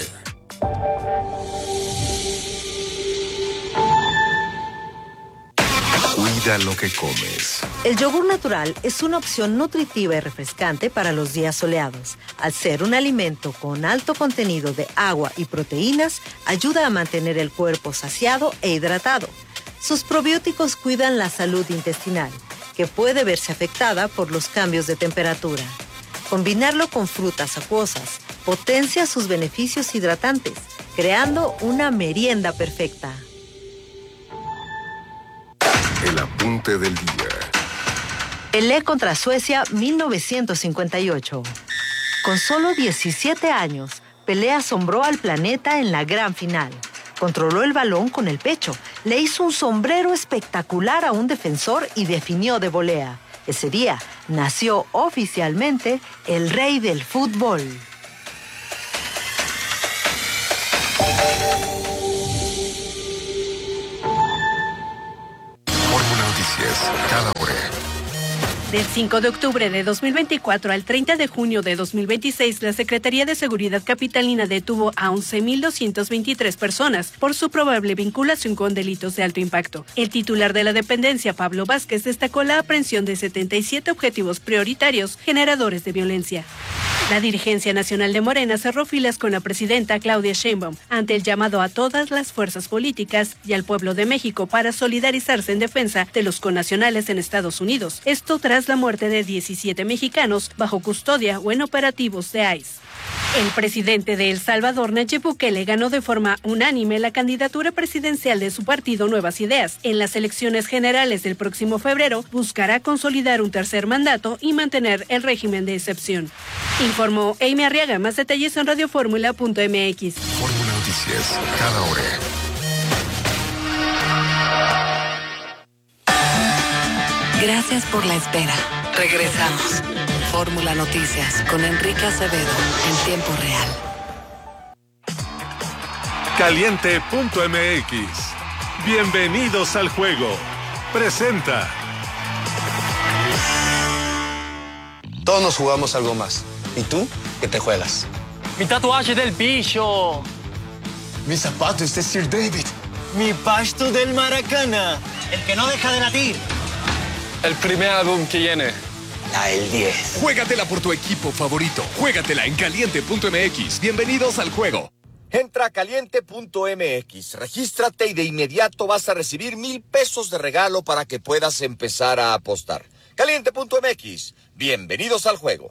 Cuida lo que comes. El yogur natural es una opción nutritiva y refrescante para los días soleados. Al ser un alimento con alto contenido de agua y proteínas, ayuda a mantener el cuerpo saciado e hidratado. Sus probióticos cuidan la salud intestinal, que puede verse afectada por los cambios de temperatura. Combinarlo con frutas acuosas potencia sus beneficios hidratantes, creando una merienda perfecta. El importante del día. Pelé contra Suecia mil novecientos cincuenta y ocho. Con solo diecisiete años, Pelé asombró al planeta en la gran final. Controló el balón con el pecho, le hizo un sombrero espectacular a un defensor y definió de volea. Ese día nació oficialmente el rey del fútbol. Fórmula Noticias, cada hora. Del cinco de octubre de dos mil veinticuatro al treinta de junio de dos mil veintiséis, la Secretaría de Seguridad Capitalina detuvo a once mil doscientas veintitrés personas por su probable vinculación con delitos de alto impacto. El titular de la dependencia, Pablo Vázquez, destacó la aprehensión de setenta y siete objetivos prioritarios generadores de violencia. La dirigencia nacional de Morena cerró filas con la presidenta Claudia Sheinbaum ante el llamado a todas las fuerzas políticas y al pueblo de México para solidarizarse en defensa de los connacionales en Estados Unidos. Esto tras la muerte de diecisiete mexicanos bajo custodia o en operativos de I C E. El presidente de El Salvador, Nayib Bukele, ganó de forma unánime la candidatura presidencial de su partido Nuevas Ideas. En las elecciones generales del próximo febrero, buscará consolidar un tercer mandato y mantener el régimen de excepción. Informó Amy Arriaga. Más detalles en radioformula punto m x. Fórmula Noticias, cada hora. Gracias por la espera. Regresamos. Fórmula Noticias con Enrique Acevedo en tiempo real. Caliente punto m x. Bienvenidos al juego. Presenta. Todos nos jugamos algo más. ¿Y tú? ¿Qué te juegas? Mi tatuaje del bicho. Mis zapatos de Sir David. Mi pasto del Maracana. El que no deja de latir. El primer álbum que viene. La el diez. Juégatela por tu equipo favorito. Juégatela en caliente punto m x. Bienvenidos al juego. Entra a caliente punto m x, regístrate y de inmediato vas a recibir mil pesos de regalo para que puedas empezar a apostar. caliente punto m x, bienvenidos al juego.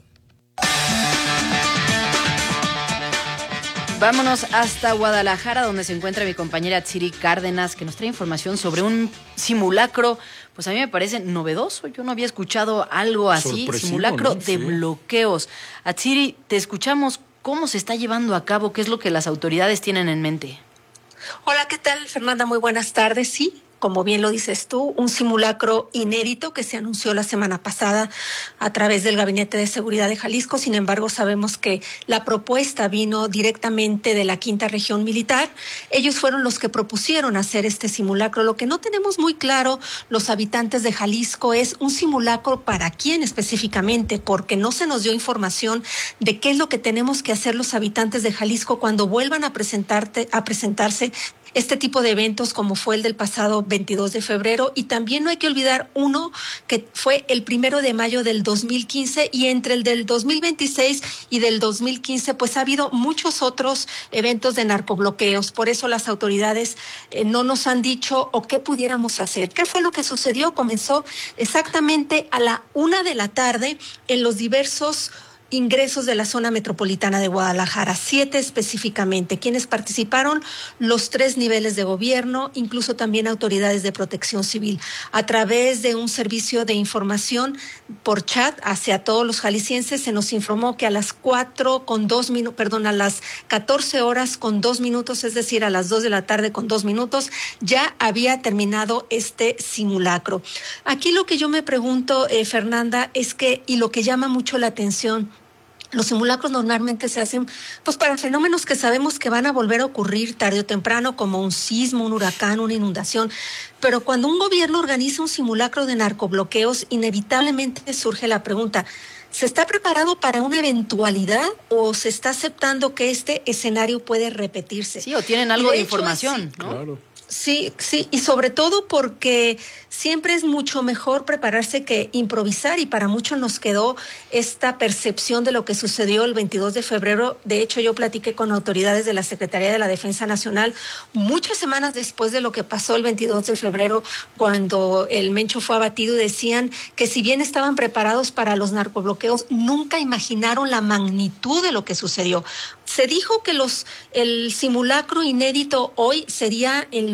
Vámonos hasta Guadalajara, donde se encuentra mi compañera Atsiri Cárdenas, que nos trae información sobre un simulacro. Pues a mí me parece novedoso, yo no había escuchado algo así, simulacro, ¿no?, de sí. bloqueos. Atsiri, te escuchamos. ¿Cómo se está llevando a cabo? ¿Qué es lo que las autoridades tienen en mente? Hola, ¿qué tal, Fernanda? Muy buenas tardes. Sí, como bien lo dices tú, un simulacro inédito que se anunció la semana pasada a través del Gabinete de Seguridad de Jalisco. Sin embargo, sabemos que la propuesta vino directamente de la Quinta Región Militar. Ellos fueron los que propusieron hacer este simulacro. Lo que no tenemos muy claro los habitantes de Jalisco es un simulacro para quién específicamente, porque no se nos dio información de qué es lo que tenemos que hacer los habitantes de Jalisco cuando vuelvan a presentarte, a presentarse este tipo de eventos como fue el del pasado veintidós de febrero, y también no hay que olvidar uno que fue el primero de mayo del dos mil quince, y entre el del dos mil veintiséis y del dos mil quince pues ha habido muchos otros eventos de narcobloqueos. Por eso las autoridades eh, no nos han dicho o qué pudiéramos hacer. ¿Qué fue lo que sucedió? Comenzó exactamente a la una de la tarde en los diversos ingresos de la zona metropolitana de Guadalajara, siete específicamente. Quienes participaron, los tres niveles de gobierno, incluso también autoridades de protección civil, a través de un servicio de información por chat hacia todos los jaliscienses. Se nos informó que a las cuatro con dos minutos, perdón, a las catorce horas con dos minutos, es decir, a las dos de la tarde con dos minutos, ya había terminado este simulacro. Aquí lo que yo me pregunto, eh, Fernanda, es que, y lo que llama mucho la atención, los simulacros normalmente se hacen pues para fenómenos que sabemos que van a volver a ocurrir tarde o temprano, como un sismo, un huracán, una inundación. Pero cuando un gobierno organiza un simulacro de narcobloqueos, inevitablemente surge la pregunta: ¿se está preparado para una eventualidad o se está aceptando que este escenario puede repetirse? Sí, o tienen algo de, de información, así, ¿no? Claro. Sí, sí, y sobre todo porque siempre es mucho mejor prepararse que improvisar, y para muchos nos quedó esta percepción de lo que sucedió el veintidós de febrero. De hecho, yo platiqué con autoridades de la Secretaría de la Defensa Nacional muchas semanas después de lo que pasó el veintidós de febrero, cuando el Mencho fue abatido, y decían que si bien estaban preparados para los narcobloqueos, nunca imaginaron la magnitud de lo que sucedió. Se dijo que los el simulacro inédito hoy sería en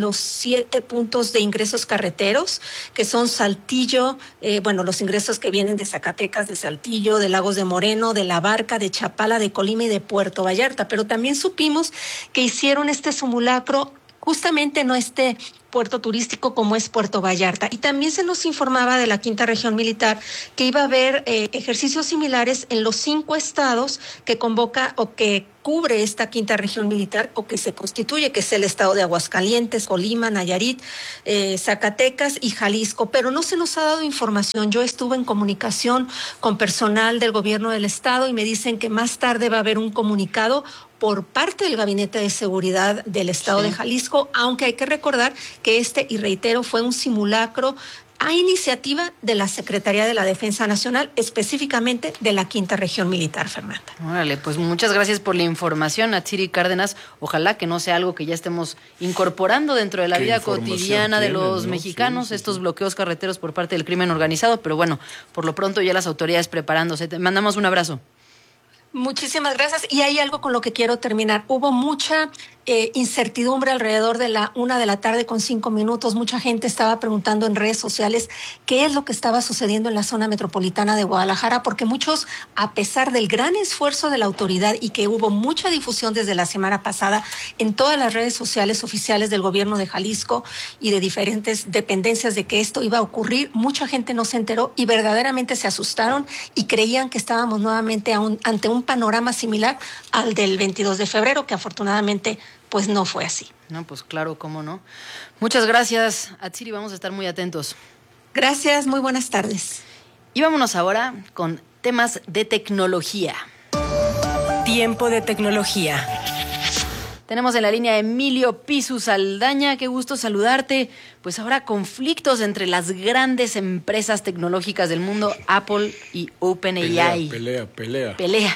los siete puntos de ingresos carreteros, que son Saltillo, eh, bueno, los ingresos que vienen de Zacatecas, de Saltillo, de Lagos de Moreno, de La Barca, de Chapala, de Colima y de Puerto Vallarta. Pero también supimos que hicieron este simulacro justamente no este puerto turístico como es Puerto Vallarta. Y también se nos informaba de la Quinta Región Militar que iba a haber eh, ejercicios similares en los cinco estados que convoca o que cubre esta Quinta Región Militar o que se constituye, que es el estado de Aguascalientes, Colima, Nayarit, eh, Zacatecas y Jalisco. Pero no se nos ha dado información. Yo estuve en comunicación con personal del gobierno del estado y me dicen que más tarde va a haber un comunicado por parte del Gabinete de Seguridad del Estado sí. de Jalisco, aunque hay que recordar que este, y reitero, fue un simulacro a iniciativa de la Secretaría de la Defensa Nacional, específicamente de la Quinta Región Militar, Fernanda. Órale, pues muchas gracias por la información, Atsiri Cárdenas. Ojalá que no sea algo que ya estemos incorporando dentro de la vida cotidiana de los ¿no? mexicanos, sí, sí, estos sí. bloqueos carreteros por parte del crimen organizado, pero bueno, por lo pronto ya las autoridades preparándose. Te mandamos un abrazo. Muchísimas gracias. Y hay algo con lo que quiero terminar. Hubo mucha eh, incertidumbre alrededor de la una de la tarde con cinco minutos. Mucha gente estaba preguntando en redes sociales qué es lo que estaba sucediendo en la zona metropolitana de Guadalajara, porque muchos, a pesar del gran esfuerzo de la autoridad y que hubo mucha difusión desde la semana pasada en todas las redes sociales oficiales del gobierno de Jalisco y de diferentes dependencias de que esto iba a ocurrir, mucha gente no se enteró y verdaderamente se asustaron y creían que estábamos nuevamente a un, ante un panorama similar al del veintidós de febrero, que afortunadamente pues no fue así. No, pues claro, cómo no. Muchas gracias, Atsiri, vamos a estar muy atentos. Gracias, muy buenas tardes. Y vámonos ahora con temas de tecnología. Tiempo de tecnología. Tenemos en la línea a Emilio Pisu Saldaña, qué gusto saludarte. Pues ahora conflictos entre las grandes empresas tecnológicas del mundo, Apple y OpenAI. Pelea, pelea, pelea. Pelea.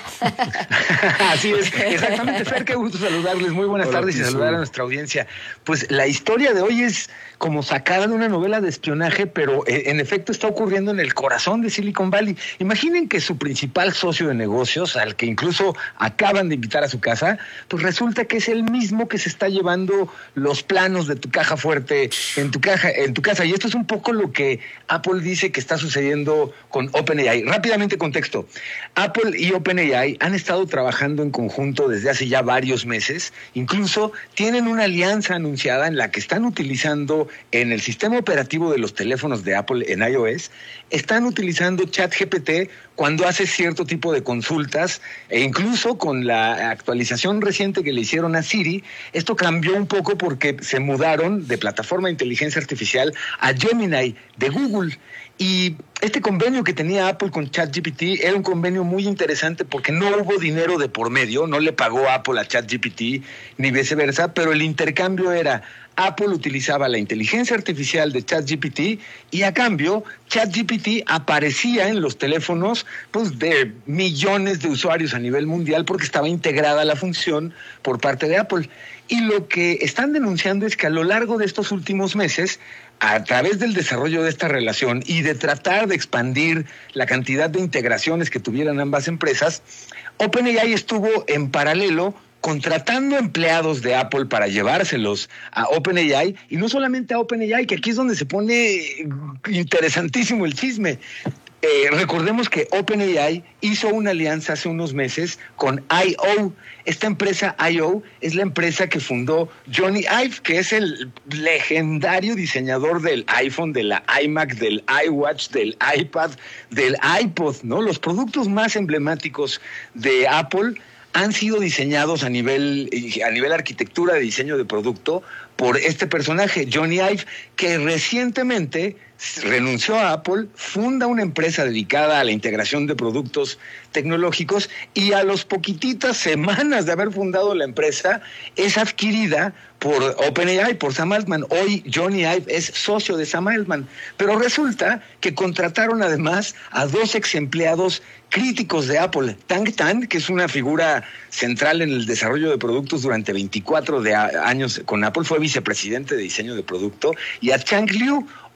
Así es, exactamente, Fer, qué gusto saludarles. Muy buenas Hola, tardes Pisu. Y saludar a nuestra audiencia. Pues la historia de hoy es como sacada de una novela de espionaje, pero eh, en efecto está ocurriendo en el corazón de Silicon Valley. Imaginen que su principal socio de negocios, al que incluso acaban de invitar a su casa, pues resulta que es el mismo que se está llevando los planos de tu caja fuerte en tu caja, en tu casa. Y esto es un poco lo que Apple dice que está sucediendo con OpenAI. Rápidamente contexto. Apple y OpenAI han estado trabajando en conjunto desde hace ya varios meses. Incluso tienen una alianza anunciada en la que están utilizando en el sistema operativo de los teléfonos de Apple en iOS, están utilizando ChatGPT cuando hace cierto tipo de consultas, e incluso con la actualización reciente que le hicieron a Siri, esto cambió un poco porque se mudaron de plataforma de inteligencia artificial a Gemini de Google. Y este convenio que tenía Apple con ChatGPT era un convenio muy interesante porque no hubo dinero de por medio, no le pagó Apple a ChatGPT ni viceversa, pero el intercambio era: Apple utilizaba la inteligencia artificial de ChatGPT y a cambio ChatGPT aparecía en los teléfonos pues, de millones de usuarios a nivel mundial porque estaba integrada la función por parte de Apple. Y lo que están denunciando es que a lo largo de estos últimos meses, a través del desarrollo de esta relación y de tratar de expandir la cantidad de integraciones que tuvieran ambas empresas, OpenAI estuvo en paralelo contratando empleados de Apple para llevárselos a OpenAI, y no solamente a OpenAI, que aquí es donde se pone interesantísimo el chisme. Eh, recordemos que OpenAI hizo una alianza hace unos meses con I O. Esta empresa I O es la empresa que fundó Johnny Ive, que es el legendario diseñador del iPhone, de la iMac, del iWatch, del iPad, del iPod, ¿no? Los productos más emblemáticos de Apple han sido diseñados a nivel, a nivel arquitectura de diseño de producto por este personaje, Johnny Ive, que recientemente renunció a Apple, funda una empresa dedicada a la integración de productos tecnológicos y a las poquititas semanas de haber fundado la empresa es adquirida por OpenAI, por Sam Altman. Hoy Johnny Ive es socio de Sam Altman, pero resulta que contrataron además a dos ex empleados críticos de Apple. Tank Tan, que es una figura central en el desarrollo de productos durante veinticuatro de a- años con Apple, fue vicepresidente de diseño de producto, y a Chang Liu,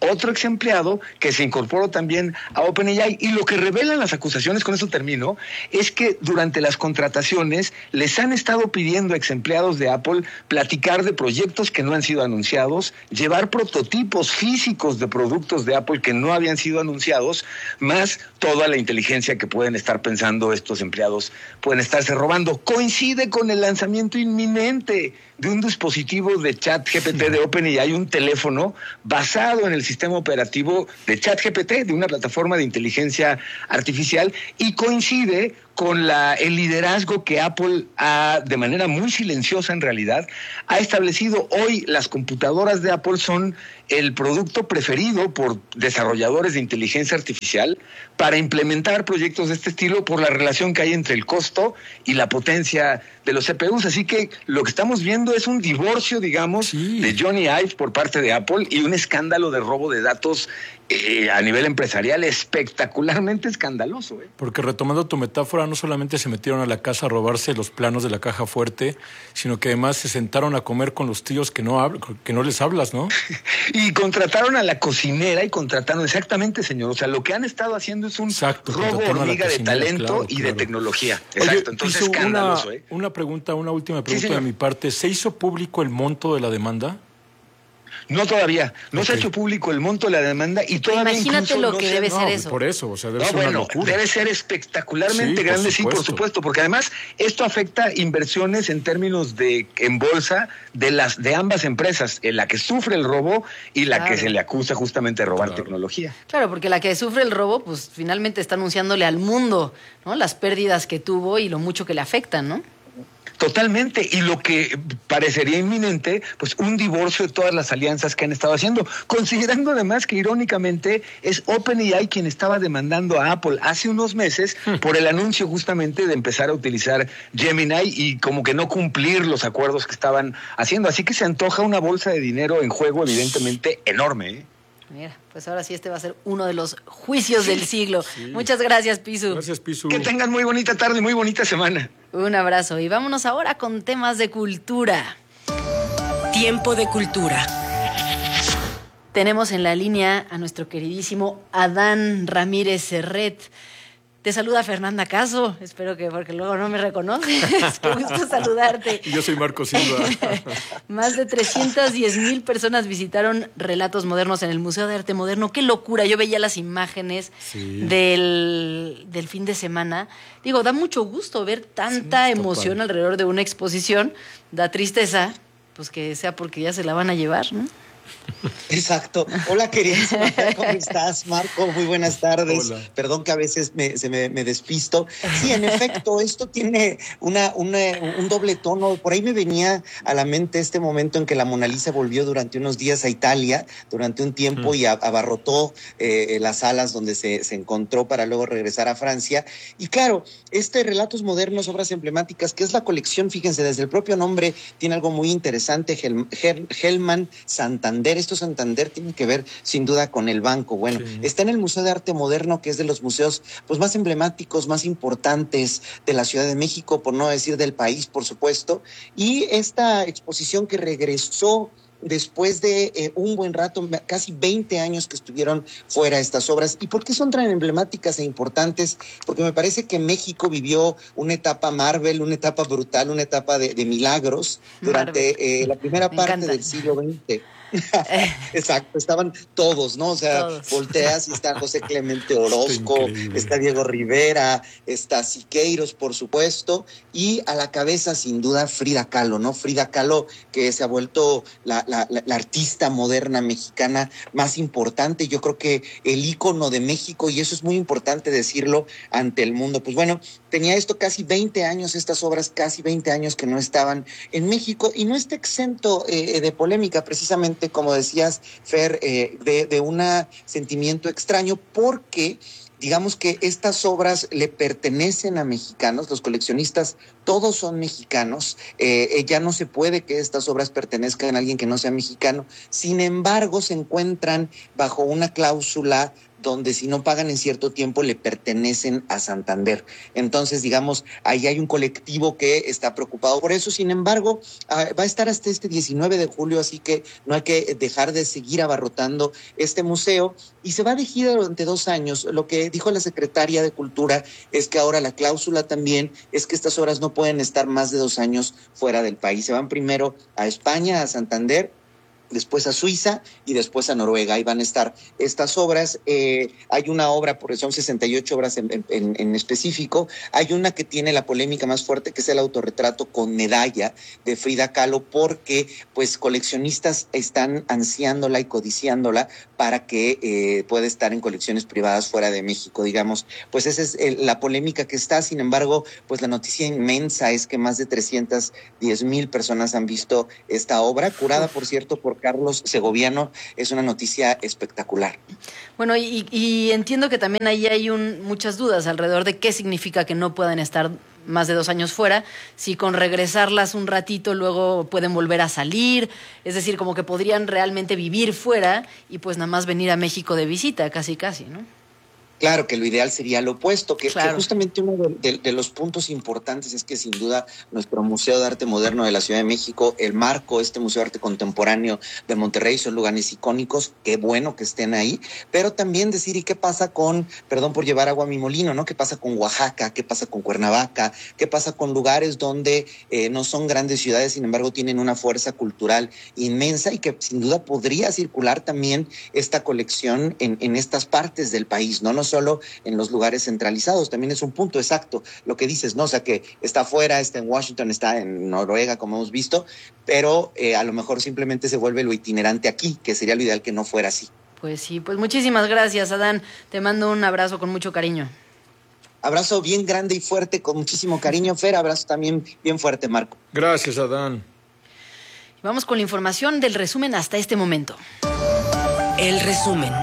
otro ex empleado que se incorporó también a OpenAI. Y lo que revelan las acusaciones, con eso termino, es que durante las contrataciones les han estado pidiendo a ex empleados de Apple platicar de proyectos que no han sido anunciados, llevar prototipos físicos de productos de Apple que no habían sido anunciados, más toda la inteligencia que pueden estar pensando estos empleados, pueden estarse robando. Coincide con el lanzamiento inminente de un dispositivo de ChatGPT de OpenAI, un teléfono basado en el sistema operativo de ChatGPT, de una plataforma de inteligencia artificial, y coincide con la, el liderazgo que Apple ha, de manera muy silenciosa en realidad, ha establecido. Hoy las computadoras de Apple son el producto preferido por desarrolladores de inteligencia artificial para implementar proyectos de este estilo por la relación que hay entre el costo y la potencia de los C P Us. Así que lo que estamos viendo es un divorcio, digamos, sí. de Johnny Ive por parte de Apple y un escándalo de robo de datos eh, a nivel empresarial espectacularmente escandaloso. ¿eh? Porque retomando tu metáfora, no solamente se metieron a la casa a robarse los planos de la caja fuerte, sino que además se sentaron a comer con los tíos que no, hab- que no les hablas, ¿no? Y contrataron a la cocinera y contrataron, exactamente, señor. O sea, lo que han estado haciendo es un Exacto, robo hormiga de talento claro, y claro. de tecnología. Exacto, Oye, entonces hizo escandaloso. Una, ¿eh? una pregunta, una última pregunta sí, de mi parte. ¿Se hizo público el monto de la demanda? No todavía, no okay. se ha hecho público el monto de la demanda y todavía imagínate lo no que se, debe no, ser eso. Por eso, o sea, debe no, ser bueno, una locura. Debe ser espectacularmente sí, grande, por sí, por supuesto, porque además esto afecta inversiones en términos de en bolsa de las de ambas empresas, en la que sufre el robo y la claro. que se le acusa justamente de robar claro. tecnología. Claro, porque la que sufre el robo, pues finalmente está anunciándole al mundo, ¿no? Las pérdidas que tuvo y lo mucho que le afectan, ¿no? Totalmente, y lo que parecería inminente, pues un divorcio de todas las alianzas que han estado haciendo, considerando además que irónicamente es OpenAI quien estaba demandando a Apple hace unos meses por el anuncio justamente de empezar a utilizar Gemini y como que no cumplir los acuerdos que estaban haciendo, así que se antoja una bolsa de dinero en juego evidentemente enorme, ¿eh? Mira, pues ahora sí este va a ser uno de los juicios del siglo. Sí. Muchas gracias, Pisu. Gracias, Pisu. Que tengan muy bonita tarde y muy bonita semana. Un abrazo y vámonos ahora con temas de cultura. Tiempo de cultura. Tenemos en la línea a nuestro queridísimo Adán Ramírez Serret. Te saluda Fernanda Caso, espero que, porque luego no me reconoces, qué gusto saludarte. Yo soy Marco Silva. Más de trescientas diez mil personas visitaron Relatos Modernos en el Museo de Arte Moderno. ¡Qué locura! Yo veía las imágenes sí. del, del fin de semana. Digo, da mucho gusto ver tanta sí, emoción total. alrededor de una exposición. Da tristeza, pues que sea porque ya se la van a llevar, ¿no? Exacto. Hola, queridísima, ¿cómo estás, Marco? Muy buenas tardes. Hola. Perdón que a veces me, se me, me despisto. Sí, en efecto, esto tiene una, una, un doble tono. Por ahí me venía a la mente este momento en que la Mona Lisa volvió durante unos días a Italia, durante un tiempo, mm. y abarrotó eh, las salas donde se, se encontró para luego regresar a Francia. Y claro, este Relatos Modernos, obras emblemáticas, que es la colección, fíjense, desde el propio nombre tiene algo muy interesante, Hel, Hel, Hellman Santander. Esto Santander tiene que ver sin duda con el banco. Bueno, sí. está en el Museo de Arte Moderno, que es de los museos pues más emblemáticos, más importantes de la Ciudad de México, por no decir del país, por supuesto. Y esta exposición que regresó después de eh, un buen rato, casi veinte años que estuvieron fuera estas obras. ¿Y por qué son tan emblemáticas e importantes? Porque me parece que México vivió una etapa Marvel, una etapa brutal, una etapa de, de milagros durante eh, la primera me parte encanta. del siglo veinte. Exacto, estaban todos, ¿no? O sea, todos. Volteas y está José Clemente Orozco, está, está Diego Rivera, está Siqueiros, por supuesto, y a la cabeza, sin duda, Frida Kahlo, ¿no? Frida Kahlo, que se ha vuelto la, la, la, la artista moderna mexicana más importante, yo creo que el ícono de México, y eso es muy importante decirlo ante el mundo. Pues bueno, tenía esto casi veinte años, estas obras casi veinte años que no estaban en México, y no está exento eh, de polémica, precisamente como decías, Fer, eh, de, de un sentimiento extraño, porque digamos que estas obras le pertenecen a mexicanos, los coleccionistas todos son mexicanos, eh, ya no se puede que estas obras pertenezcan a alguien que no sea mexicano, sin embargo se encuentran bajo una cláusula donde si no pagan en cierto tiempo le pertenecen a Santander. Entonces, digamos, ahí hay un colectivo que está preocupado por eso. Sin embargo, va a estar hasta este diecinueve de julio, así que no hay que dejar de seguir abarrotando este museo, y se va de gira durante dos años. Lo que dijo la secretaria de Cultura es que ahora la cláusula también es que estas obras no pueden estar más de dos años fuera del país. Se van primero a España, a Santander, después a Suiza y después a Noruega. Ahí van a estar estas obras. Eh, hay una obra, porque son sesenta y ocho obras en, en, en específico. Hay una que tiene la polémica más fuerte, que es el autorretrato con medalla de Frida Kahlo, porque pues coleccionistas están ansiándola y codiciándola para que eh, pueda estar en colecciones privadas fuera de México, digamos. Pues esa es el, la polémica que está. Sin embargo, pues la noticia inmensa es que más de trescientas diez mil personas han visto esta obra, curada, por cierto, por Carlos Segoviano. Es una noticia espectacular. Bueno, y, y entiendo que también ahí hay un, muchas dudas alrededor de qué significa que no puedan estar más de dos años fuera, si con regresarlas un ratito luego pueden volver a salir, es decir, como que podrían realmente vivir fuera y pues nada más venir a México de visita, casi casi, ¿no? Claro que lo ideal sería lo opuesto, que, claro. que justamente uno de, de, de los puntos importantes es que sin duda nuestro Museo de Arte Moderno de la Ciudad de México, el Marco, este Museo de Arte Contemporáneo de Monterrey, son lugares icónicos, qué bueno que estén ahí, pero también decir, ¿y qué pasa con, perdón por llevar agua a mi molino, ¿no? ¿Qué pasa con Oaxaca? ¿Qué pasa con Cuernavaca? ¿Qué pasa con lugares donde eh, no son grandes ciudades, sin embargo tienen una fuerza cultural inmensa y que sin duda podría circular también esta colección en, en estas partes del país, ¿no? No solo en los lugares centralizados, también es un punto exacto lo que dices, ¿no? O sea, que está afuera, está en Washington, está en Noruega, como hemos visto, pero eh, a lo mejor simplemente se vuelve lo itinerante aquí, que sería lo ideal que no fuera así. Pues sí, pues muchísimas gracias, Adán. Te mando un abrazo con mucho cariño. Abrazo bien grande y fuerte, con muchísimo cariño, Fer. Abrazo también bien fuerte, Marco. Gracias, Adán. Vamos con la información del resumen hasta este momento. El resumen.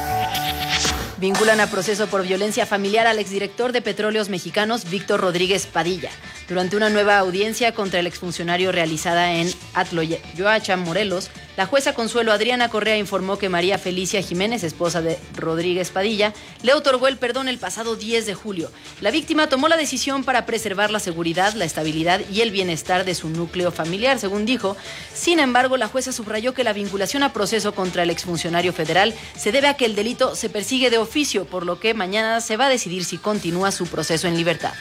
Vinculan a proceso por violencia familiar al exdirector de Petróleos Mexicanos, Víctor Rodríguez Padilla. Durante una nueva audiencia contra el exfuncionario realizada en Atloyoacha, Morelos, la jueza Consuelo Adriana Correa informó que María Felicia Jiménez, esposa de Rodríguez Padilla, le otorgó el perdón el pasado diez de julio. La víctima tomó la decisión para preservar la seguridad, la estabilidad y el bienestar de su núcleo familiar, según dijo. Sin embargo, la jueza subrayó que la vinculación a proceso contra el exfuncionario federal se debe a que el delito se persigue de oficio, por lo que mañana se va a decidir si continúa su proceso en libertad.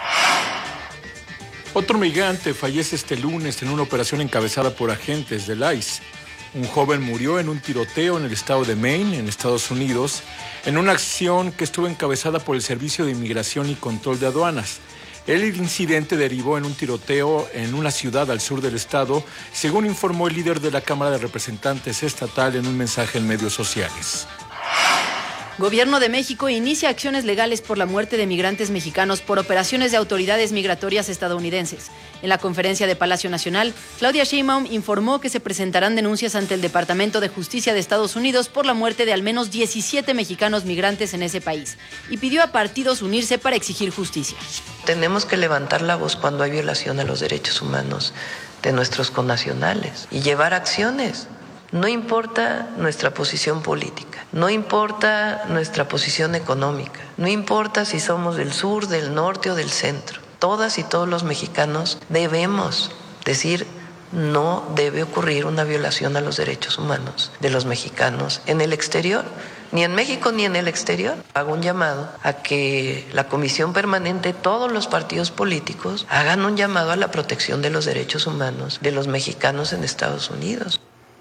Otro migrante fallece este lunes en una operación encabezada por agentes del I C E. Un joven murió en un tiroteo en el estado de Maine, en Estados Unidos, en una acción que estuvo encabezada por el Servicio de Inmigración y Control de Aduanas. El incidente derivó en un tiroteo en una ciudad al sur del estado, según informó el líder de la Cámara de Representantes estatal en un mensaje en medios sociales. Gobierno de México inicia acciones legales por la muerte de migrantes mexicanos por operaciones de autoridades migratorias estadounidenses. En la conferencia de Palacio Nacional, Claudia Sheinbaum informó que se presentarán denuncias ante el Departamento de Justicia de Estados Unidos por la muerte de al menos diecisiete mexicanos migrantes en ese país y pidió a partidos unirse para exigir justicia. Tenemos que levantar la voz cuando hay violación a los derechos humanos de nuestros connacionales y llevar acciones. No importa nuestra posición política, no importa nuestra posición económica, no importa si somos del sur, del norte o del centro. Todas y todos los mexicanos debemos decir no debe ocurrir una violación a los derechos humanos de los mexicanos en el exterior, ni en México ni en el exterior. Hago un llamado a que la Comisión Permanente, todos los partidos políticos, hagan un llamado a la protección de los derechos humanos de los mexicanos en Estados Unidos.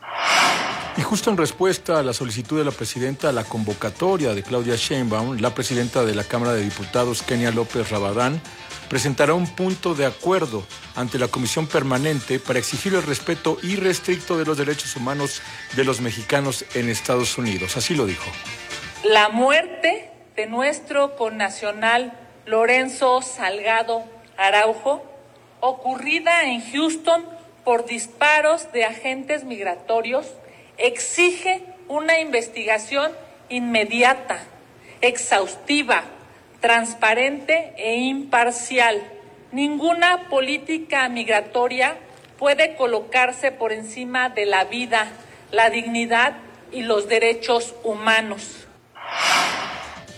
Y justo en respuesta a la solicitud de la presidenta a la convocatoria de Claudia Sheinbaum, la presidenta de la Cámara de Diputados, Kenia López Rabadán, presentará un punto de acuerdo ante la Comisión Permanente para exigir el respeto irrestricto de los derechos humanos de los mexicanos en Estados Unidos. Así lo dijo. La muerte de nuestro connacional Lorenzo Salgado Araujo, ocurrida en Houston por disparos de agentes migratorios, exige una investigación inmediata, exhaustiva, transparente e imparcial. Ninguna política migratoria puede colocarse por encima de la vida, la dignidad y los derechos humanos.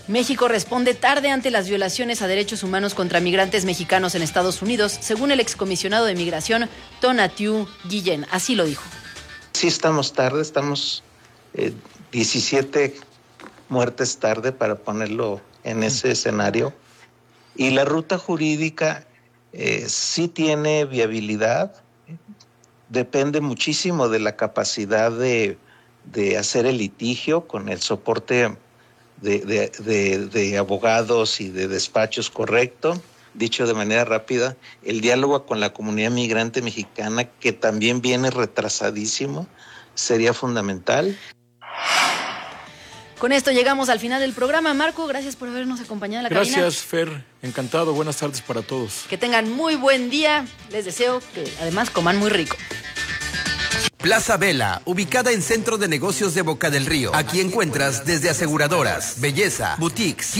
México responde tarde ante las violaciones a derechos humanos contra migrantes mexicanos en Estados Unidos, según el excomisionado de Migración, Tonatiuh Guillén. Así lo dijo. Sí estamos tarde, estamos eh, diecisiete muertes tarde para ponerlo en ese escenario. Y la ruta jurídica eh, sí tiene viabilidad, depende muchísimo de la capacidad de, de hacer el litigio con el soporte De, de, de, de abogados y de despachos correcto. Dicho de manera rápida, el diálogo con la comunidad migrante mexicana, que también viene retrasadísimo, sería fundamental. Con esto llegamos al final del programa. Marco, gracias por habernos acompañado en la cabina. Gracias, Fer. Encantado. Buenas tardes para todos. Que tengan muy buen día. Les deseo que además coman muy rico. Plaza Vela, ubicada en Centro de Negocios de Boca del Río. Aquí encuentras desde aseguradoras, belleza, boutiques,